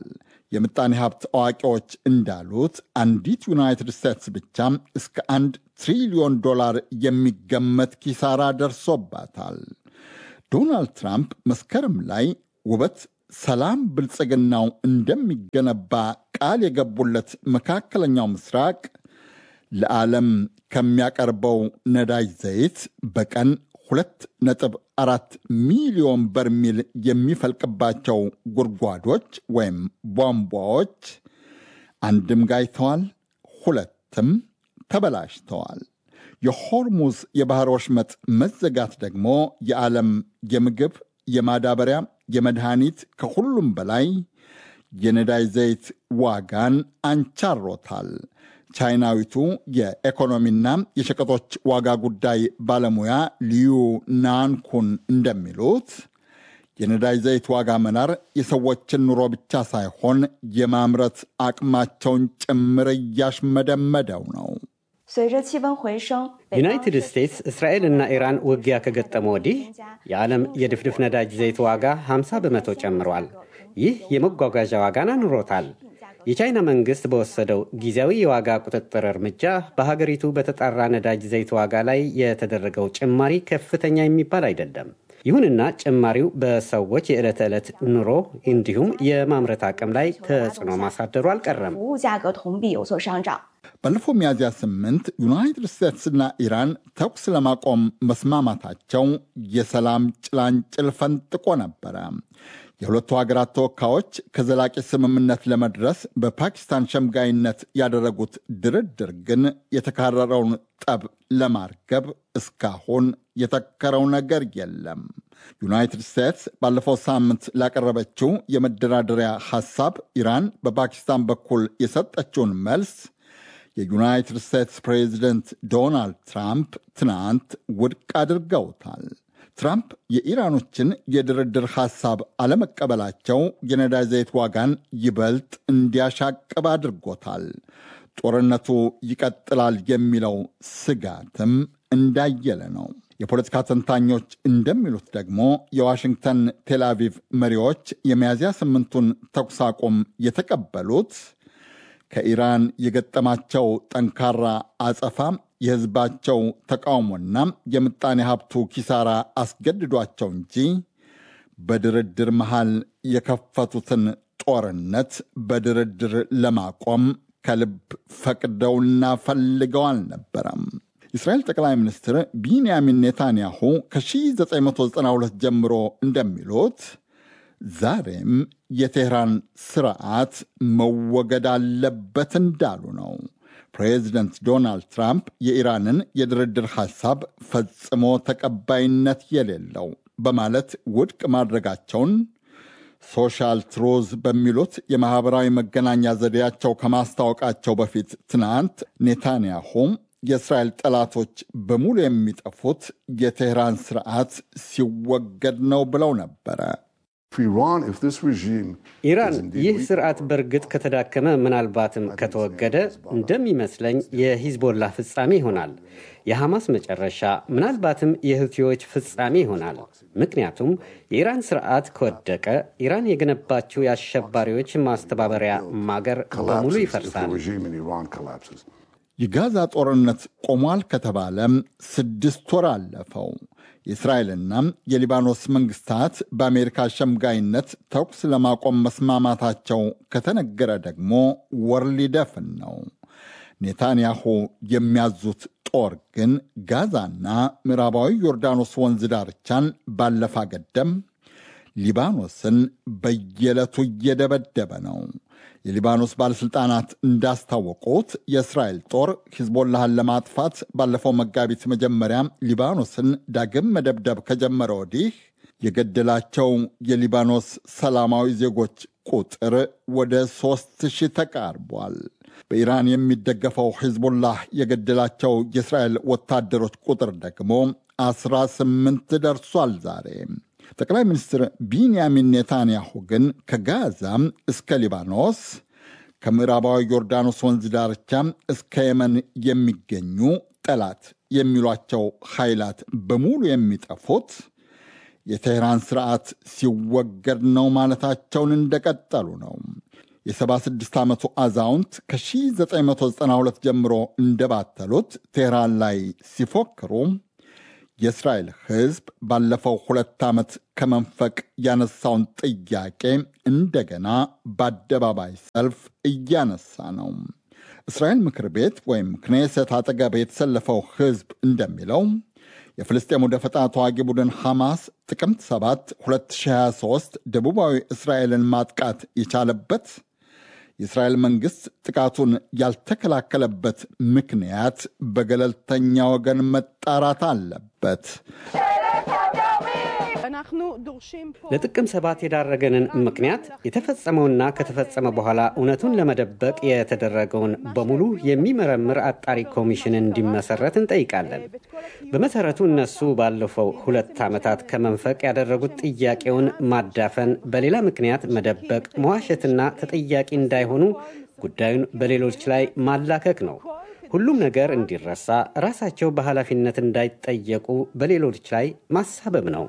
የምጣኔ ሀብት አዋቂዎች እንዳሉት አንዲት ዩናይትድ ስቴትስ ብቻ እስከ አንድ ትሪሊዮን ዶላር የሚገመት ኪሳራ ደርሶባታል። ዶናልድ ትራምፕ መስከረም ላይ ውበት፣ ሰላም፣ ብልጽግናው እንደሚገነባ ቃል የገቡለት መካከለኛው ምስራቅ ለዓለም ከሚያቀርበው ነዳጅ ዘይት በቀን ሁለት ነጥብ አራት ሚሊዮን በርሚል የሚፈልቅባቸው ጉድጓዶች ወይም ቧንቧዎች አንድም ጋይተዋል፣ ሁለትም ተበላሽተዋል። የሆርሙዝ የባህር ወሽመጥ መዘጋት ደግሞ የዓለም የምግብ፣ የማዳበሪያ፣ የመድኃኒት ከሁሉም በላይ የነዳጅ ዘይት ዋጋን አንቻሮታል። ቻይናዊቱ የኢኮኖሚና የሸቀጦች ዋጋ ጉዳይ ባለሙያ ሊዩ ናንኩን እንደሚሉት የነዳጅ ዘይት ዋጋ መናር የሰዎችን ኑሮ ብቻ ሳይሆን የማምረት አቅማቸውን ጭምር እያሽመደመደው ነው። ዩናይትድ ስቴትስ እስራኤልና ኢራን ውጊያ ከገጠመ ወዲህ የዓለም የድፍድፍ ነዳጅ ዘይት ዋጋ ሃምሳ በመቶ ጨምሯል። ይህ የመጓጓዣ ዋጋን አኑሮታል። የቻይና መንግስት በወሰደው ጊዜያዊ የዋጋ ቁጥጥር እርምጃ በሀገሪቱ በተጣራ ነዳጅ ዘይት ዋጋ ላይ የተደረገው ጭማሪ ከፍተኛ የሚባል አይደለም። ይሁንና ጭማሪው በሰዎች የዕለት ተዕለት ኑሮ እንዲሁም የማምረት አቅም ላይ ተጽዕኖ ማሳደሩ አልቀረም። ባለፈው ሚያዝያ ስምንት ዩናይትድ ስቴትስና ኢራን ተኩስ ለማቆም መስማማታቸው የሰላም ጭላንጭል ፈንጥቆ ነበረ። የሁለቱ ሀገራት ተወካዮች ከዘላቂ ስምምነት ለመድረስ በፓኪስታን ሸምጋይነት ያደረጉት ድርድር ግን የተካረረውን ጠብ ለማርገብ እስካሁን የተከረው ነገር የለም። ዩናይትድ ስቴትስ ባለፈው ሳምንት ላቀረበችው የመደራደሪያ ሐሳብ ኢራን በፓኪስታን በኩል የሰጠችውን መልስ የዩናይትድ ስቴትስ ፕሬዚደንት ዶናልድ ትራምፕ ትናንት ውድቅ አድርገውታል። ትራምፕ የኢራኖችን የድርድር ሐሳብ አለመቀበላቸው የነዳጅ ዘይት ዋጋን ይበልጥ እንዲያሻቅብ አድርጎታል። ጦርነቱ ይቀጥላል የሚለው ስጋትም እንዳየለ ነው። የፖለቲካ ተንታኞች እንደሚሉት ደግሞ የዋሽንግተን ቴልአቪቭ መሪዎች የሚያዝያ ስምንቱን ተኩስ አቁም የተቀበሉት ከኢራን የገጠማቸው ጠንካራ አጸፋ የሕዝባቸው ተቃውሞና የምጣኔ ሀብቱ ኪሳራ አስገድዷቸው እንጂ በድርድር መሃል የከፈቱትን ጦርነት በድርድር ለማቆም ከልብ ፈቅደውና ፈልገው አልነበረም። የእስራኤል ጠቅላይ ሚኒስትር ቢንያሚን ኔታንያሁ ከ1992 ጀምሮ እንደሚሉት ዛሬም የቴህራን ስርዓት መወገድ አለበት እንዳሉ ነው። ፕሬዚደንት ዶናልድ ትራምፕ የኢራንን የድርድር ሐሳብ ፈጽሞ ተቀባይነት የሌለው በማለት ውድቅ ማድረጋቸውን ሶሻል ትሩዝ በሚሉት የማኅበራዊ መገናኛ ዘዴያቸው ከማስታወቃቸው በፊት ትናንት ኔታንያሁ የእስራኤል ጠላቶች በሙሉ የሚጠፉት የቴህራን ስርዓት ሲወገድ ነው ብለው ነበረ። ኢራን ይህ ስርዓት በእርግጥ ከተዳከመ ምናልባትም ከተወገደ እንደሚመስለኝ የሂዝቦላ ፍጻሜ ይሆናል። የሐማስ መጨረሻ ምናልባትም የሁቲዎች ፍጻሜ ይሆናል። ምክንያቱም የኢራን ስርዓት ከወደቀ ኢራን የገነባችው የአሸባሪዎች ማስተባበሪያ ማገር በሙሉ ይፈርሳል። የጋዛ ጦርነት ቆሟል ከተባለም ስድስት ወር አለፈው። የእስራኤልና የሊባኖስ መንግስታት በአሜሪካ ሸምጋይነት ተኩስ ለማቆም መስማማታቸው ከተነገረ ደግሞ ወር ሊደፍን ነው። ኔታንያሁ የሚያዙት ጦር ግን ጋዛና ምዕራባዊ ዮርዳኖስ ወንዝ ዳርቻን ባለፋ ገደም ሊባኖስን በየዕለቱ እየደበደበ ነው። የሊባኖስ ባለሥልጣናት እንዳስታወቁት የእስራኤል ጦር ሂዝቦላህን ለማጥፋት ባለፈው መጋቢት መጀመሪያ ሊባኖስን ዳግም መደብደብ ከጀመረ ወዲህ የገደላቸው የሊባኖስ ሰላማዊ ዜጎች ቁጥር ወደ ሦስት ሺህ ተቃርቧል። በኢራን የሚደገፈው ሂዝቦላህ የገደላቸው የእስራኤል ወታደሮች ቁጥር ደግሞ አስራ ስምንት ደርሷል ዛሬ። ጠቅላይ ሚኒስትር ቢንያሚን ኔታንያሁ ግን ከጋዛም እስከ ሊባኖስ ከምዕራባዊ ዮርዳኖስ ወንዝ ዳርቻ እስከ የመን የሚገኙ ጠላት የሚሏቸው ኃይላት በሙሉ የሚጠፉት የቴህራን ስርዓት ሲወገድ ነው ማለታቸውን እንደቀጠሉ ነው። የሰባ ስድስት ዓመቱ አዛውንት ከ1992 ጀምሮ እንደባተሉት ቴህራን ላይ ሲፎክሩ የእስራኤል ሕዝብ ባለፈው ሁለት ዓመት ከመንፈቅ ያነሳውን ጥያቄ እንደገና በአደባባይ ሰልፍ እያነሳ ነው። እስራኤል ምክር ቤት ወይም ክኔሴት አጠገብ የተሰለፈው ሕዝብ እንደሚለው የፍልስጤሙ ደፈጣ ተዋጊ ቡድን ሐማስ ጥቅምት ሰባት ሁለት ሺህ ሃያ ሦስት ደቡባዊ እስራኤልን ማጥቃት የቻለበት የእስራኤል መንግሥት ጥቃቱን ያልተከላከለበት ምክንያት በገለልተኛ ወገን መጣራት አለበት። ለጥቅም ሰባት የዳረገንን ምክንያት የተፈጸመውና ከተፈጸመ በኋላ እውነቱን ለመደበቅ የተደረገውን በሙሉ የሚመረምር አጣሪ ኮሚሽን እንዲመሰረት እንጠይቃለን። በመሰረቱ እነሱ ባለፈው ሁለት ዓመታት ከመንፈቅ ያደረጉት ጥያቄውን ማዳፈን፣ በሌላ ምክንያት መደበቅ፣ መዋሸትና ተጠያቂ እንዳይሆኑ ጉዳዩን በሌሎች ላይ ማላከክ ነው። ሁሉም ነገር እንዲረሳ፣ ራሳቸው በኃላፊነት እንዳይጠየቁ በሌሎች ላይ ማሳበብ ነው።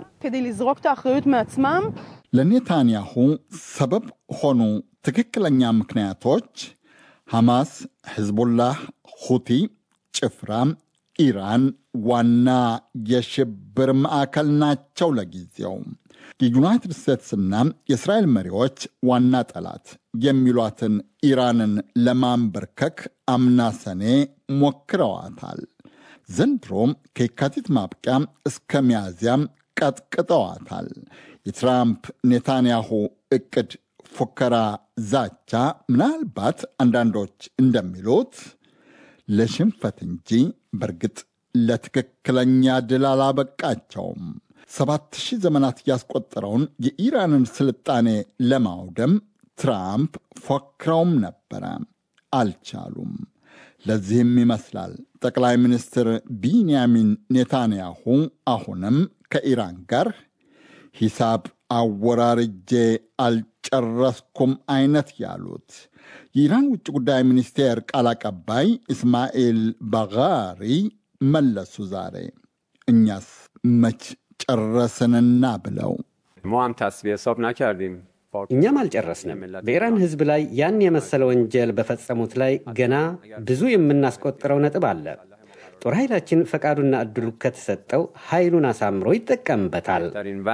ለኔታንያሁ ሰበብ ሆኑ ትክክለኛ ምክንያቶች ሐማስ፣ ሕዝቡላህ፣ ሁቲ፣ ጭፍራ፣ ኢራን ዋና የሽብር ማዕከል ናቸው። ለጊዜው የዩናይትድ ስቴትስና የእስራኤል መሪዎች ዋና ጠላት የሚሏትን ኢራንን ለማንበርከክ አምና ሰኔ ሞክረዋታል። ዘንድሮም ከየካቲት ማብቂያ እስከ ሚያዝያ ቀጥቅጠዋታል። የትራምፕ ኔታንያሁ ዕቅድ፣ ፉከራ፣ ዛቻ ምናልባት አንዳንዶች እንደሚሉት ለሽንፈት እንጂ በእርግጥ ለትክክለኛ ድል አላበቃቸውም። ሰባት ሺህ ዘመናት ያስቆጠረውን የኢራንን ስልጣኔ ለማውደም ትራምፕ ፎክረውም ነበረ፣ አልቻሉም። ለዚህም ይመስላል ጠቅላይ ሚኒስትር ቢንያሚን ኔታንያሁ አሁንም ከኢራን ጋር ሂሳብ አወራርጄ አልጨረስኩም አይነት ያሉት። የኢራን ውጭ ጉዳይ ሚኒስቴር ቃል አቀባይ እስማኤል ባጋሪ መለሱ ዛሬ። እኛስ መች ጨረስንና ብለው እኛም አልጨረስንም። በኢራን ሕዝብ ላይ ያን የመሰለ ወንጀል በፈጸሙት ላይ ገና ብዙ የምናስቆጥረው ነጥብ አለ። ጦር ኃይላችን ፈቃዱና እድሉ ከተሰጠው ኃይሉን አሳምሮ ይጠቀምበታል።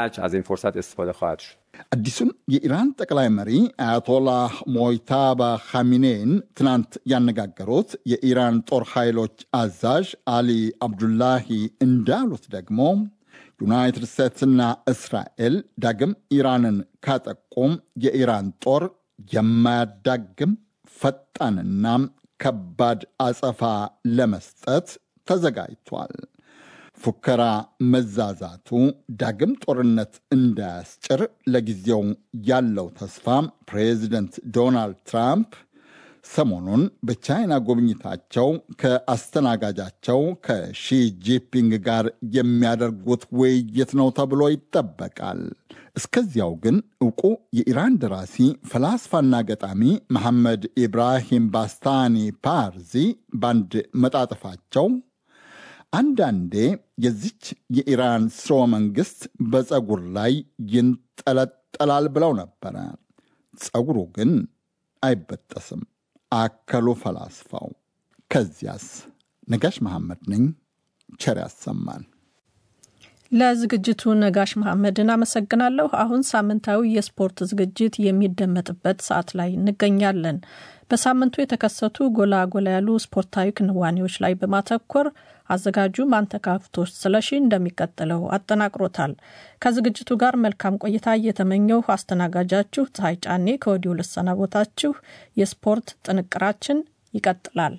አዲሱን የኢራን ጠቅላይ መሪ አያቶላህ ሞይታባ ኻሚኔን ትናንት ያነጋገሩት የኢራን ጦር ኃይሎች አዛዥ አሊ አብዱላሂ እንዳሉት ደግሞ ዩናይትድ ስቴትስና እስራኤል ዳግም ኢራንን ካጠቁም የኢራን ጦር የማያዳግም ፈጣንና ከባድ አጸፋ ለመስጠት ተዘጋጅቷል። ፉከራ መዛዛቱ ዳግም ጦርነት እንዳያስጭር ለጊዜው ያለው ተስፋ ፕሬዚደንት ዶናልድ ትራምፕ ሰሞኑን በቻይና ጉብኝታቸው ከአስተናጋጃቸው ከሺ ጂንፒንግ ጋር የሚያደርጉት ውይይት ነው ተብሎ ይጠበቃል። እስከዚያው ግን ዕውቁ የኢራን ደራሲ ፈላስፋና ገጣሚ መሐመድ ኢብራሂም ባስታኒ ፓርዚ ባንድ መጣጥፋቸው አንዳንዴ የዚች የኢራን ስርወ መንግሥት በፀጉር ላይ ይንጠለጠላል ብለው ነበረ። ፀጉሩ ግን አይበጠስም አከሉ ፈላስፋው። ከዚያስ? ነጋሽ መሐመድ ነኝ። ቸር ያሰማን። ለዝግጅቱ ነጋሽ መሐመድን አመሰግናለሁ። አሁን ሳምንታዊ የስፖርት ዝግጅት የሚደመጥበት ሰዓት ላይ እንገኛለን። በሳምንቱ የተከሰቱ ጎላ ጎላ ያሉ ስፖርታዊ ክንዋኔዎች ላይ በማተኮር አዘጋጁ ማንተካፍቶች ስለሺ እንደሚቀጥለው አጠናቅሮታል። ከዝግጅቱ ጋር መልካም ቆይታ እየተመኘሁ አስተናጋጃችሁ ፀሐይ ጫኔ ከወዲሁ ልሰናበታችሁ። የስፖርት ጥንቅራችን ይቀጥላል።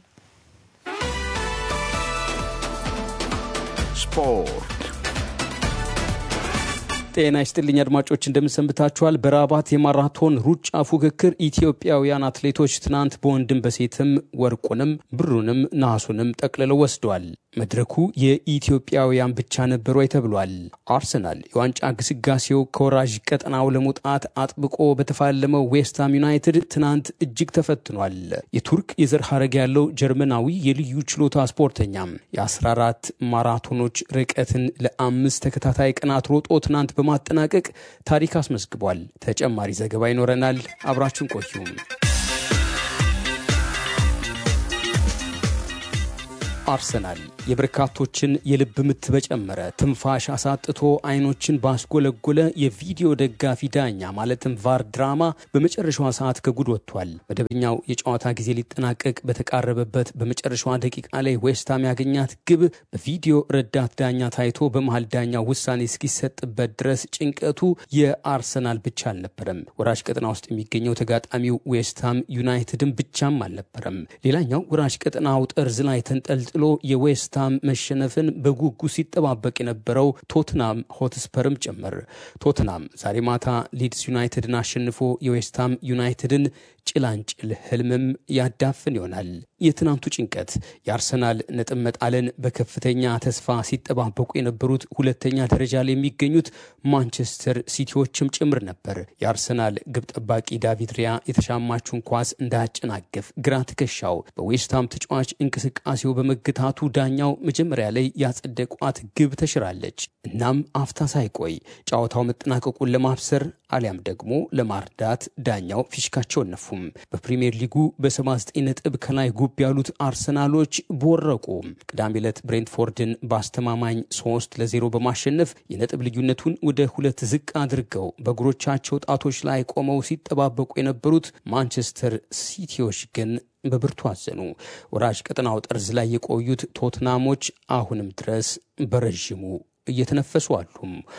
ስፖርት። ጤና ይስጥልኝ አድማጮች፣ እንደምንሰንብታችኋል። በራባት የማራቶን ሩጫ ፉክክር ኢትዮጵያውያን አትሌቶች ትናንት በወንድም በሴትም ወርቁንም ብሩንም ነሐሱንም ጠቅልለው ወስደዋል። መድረኩ የኢትዮጵያውያን ብቻ ነበሩ ተብሏል። አርሰናል የዋንጫ ግስጋሴው ከወራጅ ቀጠናው ለመውጣት አጥብቆ በተፋለመው ዌስትሃም ዩናይትድ ትናንት እጅግ ተፈትኗል። የቱርክ የዘር ሐረግ ያለው ጀርመናዊ የልዩ ችሎታ ስፖርተኛም የአስራ አራት ማራቶኖች ርቀትን ለአምስት ተከታታይ ቀናት ሮጦ ትናንት በማጠናቀቅ ታሪክ አስመዝግቧል። ተጨማሪ ዘገባ ይኖረናል። አብራችሁን ቆዩ። አርሰናል የበርካቶችን የልብ ምት በጨመረ ትንፋሽ አሳጥቶ አይኖችን ባስጎለጎለ የቪዲዮ ደጋፊ ዳኛ ማለትም ቫር ድራማ በመጨረሻዋ ሰዓት ከጉድ ወጥቷል። መደበኛው የጨዋታ ጊዜ ሊጠናቀቅ በተቃረበበት በመጨረሻዋ ደቂቃ ላይ ዌስትሃም ያገኛት ግብ በቪዲዮ ረዳት ዳኛ ታይቶ በመሃል ዳኛው ውሳኔ እስኪሰጥበት ድረስ ጭንቀቱ የአርሰናል ብቻ አልነበረም። ወራጅ ቀጠና ውስጥ የሚገኘው ተጋጣሚው ዌስትሃም ዩናይትድን ብቻም አልነበረም። ሌላኛው ወራጅ ቀጠናው ጠርዝ ላይ ተንጠልጥሎ የዌስትሃም መሸነፍን በጉጉ ሲጠባበቅ የነበረው ቶትናም ሆትስፐርም ጭምር። ቶትናም ዛሬ ማታ ሊድስ ዩናይትድን አሸንፎ የዌስትሃም ዩናይትድን ጭላንጭል ህልምም ያዳፍን ይሆናል። የትናንቱ ጭንቀት የአርሰናል ነጥብ መጣልን በከፍተኛ ተስፋ ሲጠባበቁ የነበሩት ሁለተኛ ደረጃ ላይ የሚገኙት ማንቸስተር ሲቲዎችም ጭምር ነበር። የአርሰናል ግብ ጠባቂ ዳቪድ ሪያ የተሻማችውን ኳስ እንዳያጨናገፍ ግራ ትከሻው በዌስትሃም ተጫዋች እንቅስቃሴው በመግታቱ ዳኛው መጀመሪያ ላይ ያጸደቋት ግብ ተሽራለች። እናም አፍታ ሳይቆይ ጨዋታው መጠናቀቁን ለማብሰር አሊያም ደግሞ ለማርዳት ዳኛው ፊሽካቸውን ነፉም። በፕሪሚየር ሊጉ በሰባ ዘጠኝ ነጥብ ከላይ ጉብ ያሉት አርሰናሎች ቦረቁ። ቅዳሜ ዕለት ብሬንትፎርድን በአስተማማኝ ሶስት ለዜሮ በማሸነፍ የነጥብ ልዩነቱን ወደ ሁለት ዝቅ አድርገው በእግሮቻቸው ጣቶች ላይ ቆመው ሲጠባበቁ የነበሩት ማንቸስተር ሲቲዎች ግን በብርቱ አዘኑ። ወራጅ ቀጠናው ጠርዝ ላይ የቆዩት ቶትናሞች አሁንም ድረስ በረዥሙ እየተነፈሱ አሉ።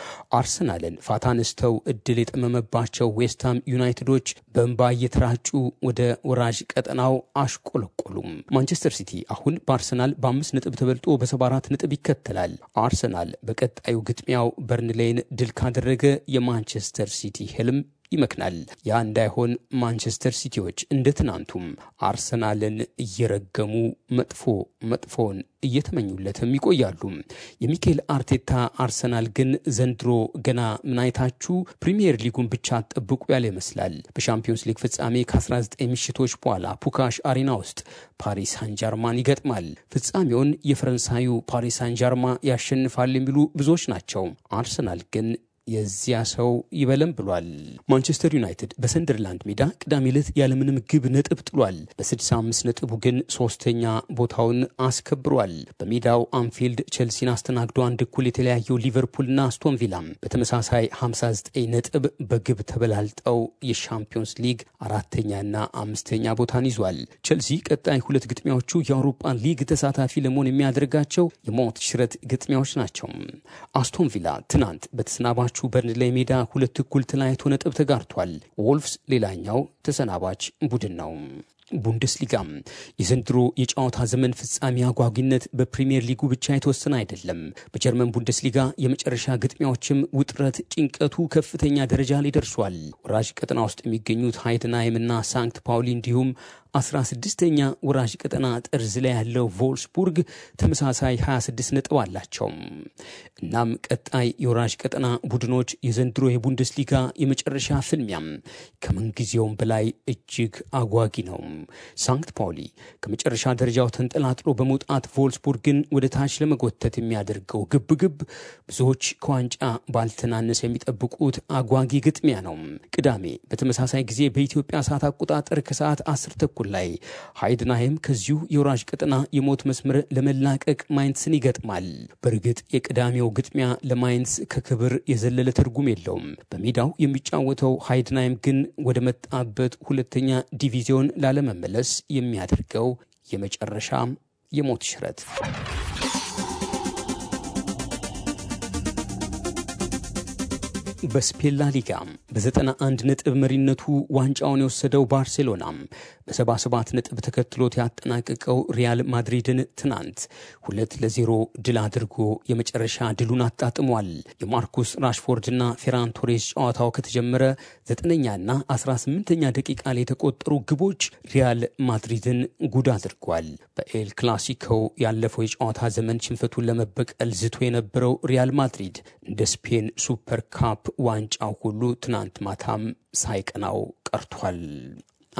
አርሰናልን ፋታ ነስተው እድል የጠመመባቸው ዌስትሃም ዩናይትዶች በእንባ እየተራጩ ወደ ወራጅ ቀጠናው አሽቆለቆሉም። ማንቸስተር ሲቲ አሁን በአርሰናል በአምስት ነጥብ ተበልጦ በሰባ አራት ነጥብ ይከተላል። አርሰናል በቀጣዩ ግጥሚያው በርንሌይን ድል ካደረገ የማንቸስተር ሲቲ ህልም ይመክናል። ያ እንዳይሆን ማንቸስተር ሲቲዎች እንደ ትናንቱም አርሰናልን እየረገሙ መጥፎ መጥፎን እየተመኙለትም ይቆያሉ። የሚኬል አርቴታ አርሰናል ግን ዘንድሮ ገና ምናይታችሁ ፕሪሚየር ሊጉን ብቻ ጠብቁ ያለ ይመስላል። በሻምፒዮንስ ሊግ ፍጻሜ ከ19 ምሽቶች በኋላ ፑካሽ አሪና ውስጥ ፓሪስ ሳን ጀርማን ይገጥማል። ፍጻሜውን የፈረንሳዩ ፓሪስ ሳን ጀርማ ያሸንፋል የሚሉ ብዙዎች ናቸው። አርሰናል ግን የዚያ ሰው ይበለም ብሏል። ማንቸስተር ዩናይትድ በሰንደርላንድ ሜዳ ቅዳሜ ዕለት ያለምንም ግብ ነጥብ ጥሏል። በስልሳ አምስት ነጥቡ ግን ሶስተኛ ቦታውን አስከብሯል። በሜዳው አንፊልድ ቼልሲን አስተናግዶ አንድ እኩል የተለያየው ሊቨርፑልና አስቶን ቪላም በተመሳሳይ ሃምሳ ዘጠኝ ነጥብ በግብ ተበላልጠው የሻምፒዮንስ ሊግ አራተኛና አምስተኛ ቦታን ይዟል። ቼልሲ ቀጣይ ሁለት ግጥሚያዎቹ የአውሮፓ ሊግ ተሳታፊ ለመሆን የሚያደርጋቸው የሞት ሽረት ግጥሚያዎች ናቸው። አስቶን ቪላ ትናንት በተሰናባቹ በርንሌይ ሜዳ ሁለት እኩል ተለያይቶ ነጥብ ተጋርቷል። ወልፍስ ሌላኛው ተሰናባች ቡድን ነው። ቡንደስሊጋ የዘንድሮ የጨዋታ ዘመን ፍጻሜ አጓጊነት በፕሪሚየር ሊጉ ብቻ የተወሰነ አይደለም። በጀርመን ቡንደስሊጋ የመጨረሻ ግጥሚያዎችም ውጥረት፣ ጭንቀቱ ከፍተኛ ደረጃ ላይ ደርሷል። ወራጅ ቀጠና ውስጥ የሚገኙት ሃይደንሃይምና ሳንክት ፓውሊ እንዲሁም አስራ ስድስተኛ ወራጅ ቀጠና ጠርዝ ላይ ያለው ቮልስቡርግ ተመሳሳይ ሀያ ስድስት ነጥብ አላቸው። እናም ቀጣይ የወራጅ ቀጠና ቡድኖች የዘንድሮ የቡንደስሊጋ የመጨረሻ ፍልሚያም ከምንጊዜውም በላይ እጅግ አጓጊ ነው። ሳንክት ፓውሊ ከመጨረሻ ደረጃው ተንጠላጥሎ በመውጣት ቮልስቡርግን ወደ ታች ለመጎተት የሚያደርገው ግብግብ ብዙዎች ከዋንጫ ባልተናነሰ የሚጠብቁት አጓጊ ግጥሚያ ነው። ቅዳሜ በተመሳሳይ ጊዜ በኢትዮጵያ ሰዓት አቆጣጠር ከሰዓት አስር ተኩል ላይ ሃይደንሃይም ከዚሁ የወራጅ ቀጠና የሞት መስመር ለመላቀቅ ማይንስን ይገጥማል። በእርግጥ የቅዳሜው ግጥሚያ ለማይንስ ከክብር የዘለለ ትርጉም የለውም። በሜዳው የሚጫወተው ሃይደንሃይም ግን ወደ መጣበት ሁለተኛ ዲቪዚዮን ላለመመለስ የሚያደርገው የመጨረሻ የሞት ሽረት። በስፔን ላ ሊጋ በዘጠና አንድ ነጥብ መሪነቱ ዋንጫውን የወሰደው ባርሴሎና በሰባ ሰባት ነጥብ ተከትሎት ያጠናቀቀው ሪያል ማድሪድን ትናንት ሁለት ለዜሮ ድል አድርጎ የመጨረሻ ድሉን አጣጥሟል። የማርኩስ ራሽፎርድና ፌራን ቶሬስ ጨዋታው ከተጀመረ ዘጠነኛና አስራ ስምንተኛ ደቂቃ ላይ የተቆጠሩ ግቦች ሪያል ማድሪድን ጉድ አድርጓል። በኤል ክላሲኮ ያለፈው የጨዋታ ዘመን ሽንፈቱን ለመበቀል ዝቶ የነበረው ሪያል ማድሪድ እንደ ስፔን ሱፐር ካፕ ዋንጫው ሁሉ ትናንት ማታም ሳይቀናው ቀርቷል።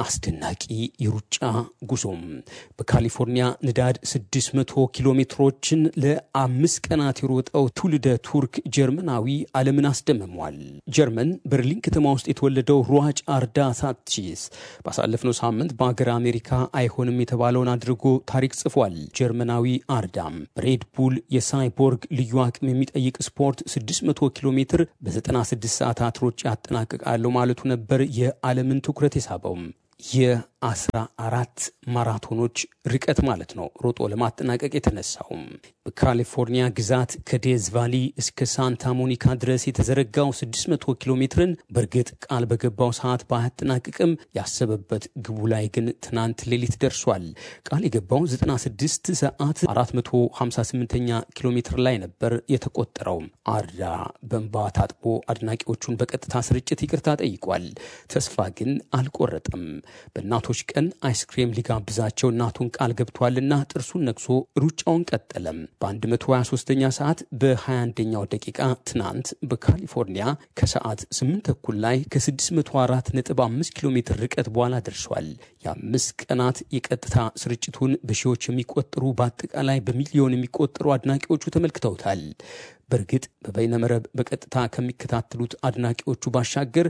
አስደናቂ የሩጫ ጉዞም በካሊፎርኒያ ንዳድ ስድስት መቶ ኪሎ ሜትሮችን ለአምስት ቀናት የሮጠው ትውልደ ቱርክ ጀርመናዊ ዓለምን አስደምሟል። ጀርመን በርሊን ከተማ ውስጥ የተወለደው ሯጭ አርዳ ሳትቺስ ባሳለፍነው ሳምንት በአገር አሜሪካ አይሆንም የተባለውን አድርጎ ታሪክ ጽፏል። ጀርመናዊ አርዳም በሬድ ቡል የሳይቦርግ ልዩ አቅም የሚጠይቅ ስፖርት ስድስት መቶ ኪሎ ሜትር በዘጠና ስድስት ሰዓታት ሮጬ ያጠናቅቃለሁ ማለቱ ነበር የዓለምን ትኩረት የሳበው። የአስራ አራት ማራቶኖች ርቀት ማለት ነው ሮጦ ለማጠናቀቅ የተነሳው። በካሊፎርኒያ ግዛት ከዴዝ ቫሊ እስከ ሳንታ ሞኒካ ድረስ የተዘረጋው ስድስት መቶ ኪሎ ሜትርን በእርግጥ ቃል በገባው ሰዓት ባያጠናቅቅም ያሰበበት ግቡ ላይ ግን ትናንት ሌሊት ደርሷል። ቃል የገባው ዘጠና ስድስት ሰዓት አራት መቶ ሃምሳ ስምንተኛ ኪሎ ሜትር ላይ ነበር የተቆጠረው። አርዳ በእንባ ታጥቦ አድናቂዎቹን በቀጥታ ስርጭት ይቅርታ ጠይቋል። ተስፋ ግን አልቆረጠም። በእናቶች ቀን አይስክሬም ሊጋብዛቸው እናቱን ቃል ገብቷልና ጥርሱን ነክሶ ሩጫውን ቀጠለም። በ123ኛ ሰዓት በ21ኛው ደቂቃ ትናንት በካሊፎርኒያ ከሰዓት ስምንት ተኩል ላይ ከ ስድስት መቶ አራት ነጥብ አምስት ኪሎ ሜትር ርቀት በኋላ ደርሷል። የአምስት ቀናት የቀጥታ ስርጭቱን በሺዎች የሚቆጠሩ በአጠቃላይ በሚሊዮን የሚቆጠሩ አድናቂዎቹ ተመልክተውታል። በእርግጥ በበይነመረብ በቀጥታ ከሚከታተሉት አድናቂዎቹ ባሻገር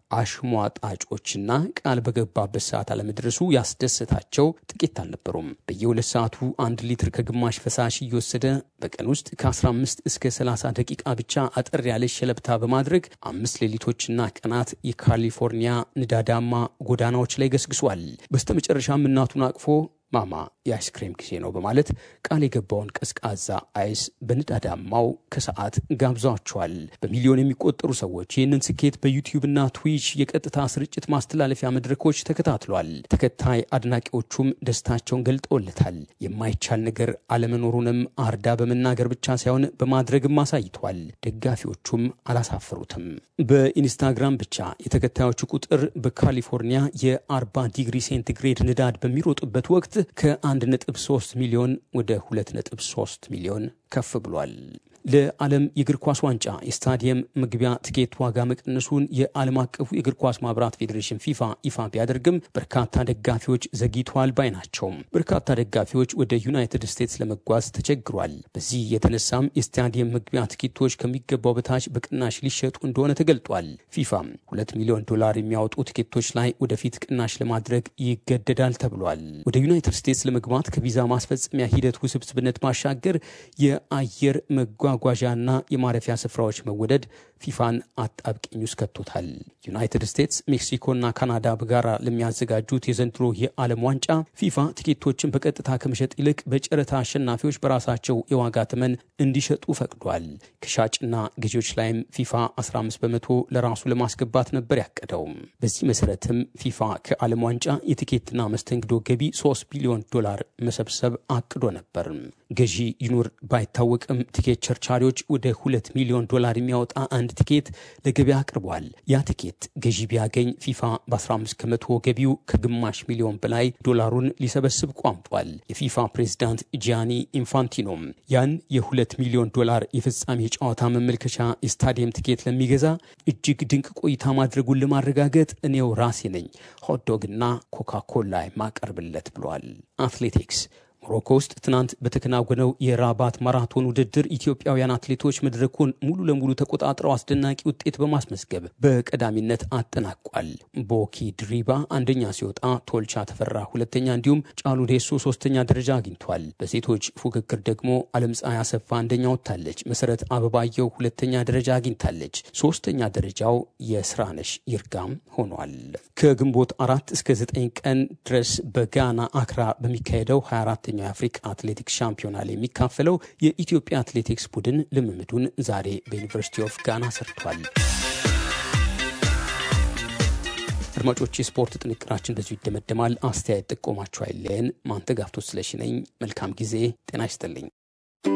አሽሟጣጮችና ቃል በገባበት ሰዓት አለመድረሱ ያስደሰታቸው ጥቂት አልነበሩም። በየሁለት ሰዓቱ አንድ ሊትር ከግማሽ ፈሳሽ እየወሰደ በቀን ውስጥ ከ15 እስከ ሰላሳ ደቂቃ ብቻ አጠር ያለ ሸለብታ በማድረግ አምስት ሌሊቶችና ቀናት የካሊፎርኒያ ንዳዳማ ጎዳናዎች ላይ ገስግሷል። በስተመጨረሻም እናቱን አቅፎ ማማ የአይስክሬም ጊዜ ነው በማለት ቃል የገባውን ቀዝቃዛ አይስ በንዳዳማው ከሰዓት ጋብዟቸዋል። በሚሊዮን የሚቆጠሩ ሰዎች ይህንን ስኬት በዩቲዩብ እና ትዊች የቀጥታ ስርጭት ማስተላለፊያ መድረኮች ተከታትሏል። ተከታይ አድናቂዎቹም ደስታቸውን ገልጠውለታል። የማይቻል ነገር አለመኖሩንም አርዳ በመናገር ብቻ ሳይሆን በማድረግም አሳይቷል። ደጋፊዎቹም አላሳፈሩትም። በኢንስታግራም ብቻ የተከታዮቹ ቁጥር በካሊፎርኒያ የአርባ ዲግሪ ሴንቲግሬድ ንዳድ በሚሮጡበት ወቅት ከአንድ ነጥብ ሶስት ሚሊዮን ወደ ሁለት ነጥብ ሶስት ሚሊዮን ከፍ ብሏል። ለዓለም የእግር ኳስ ዋንጫ የስታዲየም መግቢያ ትኬት ዋጋ መቀነሱን የዓለም አቀፉ የእግር ኳስ ማህበራት ፌዴሬሽን ፊፋ ይፋ ቢያደርግም በርካታ ደጋፊዎች ዘግይተዋል ባይ ናቸው። በርካታ ደጋፊዎች ወደ ዩናይትድ ስቴትስ ለመጓዝ ተቸግሯል። በዚህ የተነሳም የስታዲየም መግቢያ ትኬቶች ከሚገባው በታች በቅናሽ ሊሸጡ እንደሆነ ተገልጧል። ፊፋም ሁለት ሚሊዮን ዶላር የሚያወጡ ትኬቶች ላይ ወደፊት ቅናሽ ለማድረግ ይገደዳል ተብሏል። ወደ ዩናይትድ ስቴትስ ለመግባት ከቪዛ ማስፈጸሚያ ሂደት ውስብስብነት ባሻገር የአየር መጓ ጓዣና የማረፊያ ስፍራዎች መወደድ ፊፋን አጣብቂኝ ውስጥ ከቶታል። ዩናይትድ ስቴትስ፣ ሜክሲኮና ካናዳ በጋራ ለሚያዘጋጁት የዘንድሮ የዓለም ዋንጫ ፊፋ ቲኬቶችን በቀጥታ ከመሸጥ ይልቅ በጨረታ አሸናፊዎች በራሳቸው የዋጋ ተመን እንዲሸጡ ፈቅዷል። ከሻጭና ገዢዎች ላይም ፊፋ አስራ አምስት በመቶ ለራሱ ለማስገባት ነበር ያቀደው። በዚህ መሰረትም ፊፋ ከዓለም ዋንጫ የቲኬትና መስተንግዶ ገቢ ሶስት ቢሊዮን ዶላር መሰብሰብ አቅዶ ነበር። ገዢ ይኑር ባይታወቅም ቲኬት ቸርቻሪዎች ወደ ሁለት ሚሊዮን ዶላር የሚያወጣ አንድ ቲኬት ለገበያ አቅርቧል። ያ ቲኬት ገዢ ቢያገኝ ፊፋ በ15 ከመቶ ገቢው ከግማሽ ሚሊዮን በላይ ዶላሩን ሊሰበስብ ቋምጧል። የፊፋ ፕሬዝዳንት ጂያኒ ኢንፋንቲኖም ያን የሁለት ሚሊዮን ዶላር የፍጻሜ ጨዋታ መመልከቻ የስታዲየም ቲኬት ለሚገዛ እጅግ ድንቅ ቆይታ ማድረጉን ለማረጋገጥ እኔው ራሴ ነኝ ሆትዶግና ኮካኮላ ማቀርብለት ብሏል። አትሌቲክስ ሞሮኮ ውስጥ ትናንት በተከናወነው የራባት ማራቶን ውድድር ኢትዮጵያውያን አትሌቶች መድረኩን ሙሉ ለሙሉ ተቆጣጥረው አስደናቂ ውጤት በማስመዝገብ በቀዳሚነት አጠናቋል። ቦኪ ድሪባ አንደኛ ሲወጣ፣ ቶልቻ ተፈራ ሁለተኛ፣ እንዲሁም ጫሉ ዴሶ ሶስተኛ ደረጃ አግኝቷል። በሴቶች ፉክክር ደግሞ አለምፀሐይ አሰፋ አንደኛ ወጥታለች። መሰረት አበባየው ሁለተኛ ደረጃ አግኝታለች። ሶስተኛ ደረጃው የስራነሽ ይርጋም ሆኗል። ከግንቦት አራት እስከ ዘጠኝ ቀን ድረስ በጋና አክራ በሚካሄደው ሀያ አራት የአፍሪካ አትሌቲክስ ሻምፒዮና ላይ የሚካፈለው የኢትዮጵያ አትሌቲክስ ቡድን ልምምዱን ዛሬ በዩኒቨርሲቲ ኦፍ ጋና ሰርቷል። አድማጮች፣ የስፖርት ጥንቅራችን በዚሁ ይደመደማል። አስተያየት ጥቆማችሁ አይለየን። ማንተጋፍቶ ስለሽነኝ መልካም ጊዜ። ጤና ይስጥልኝ።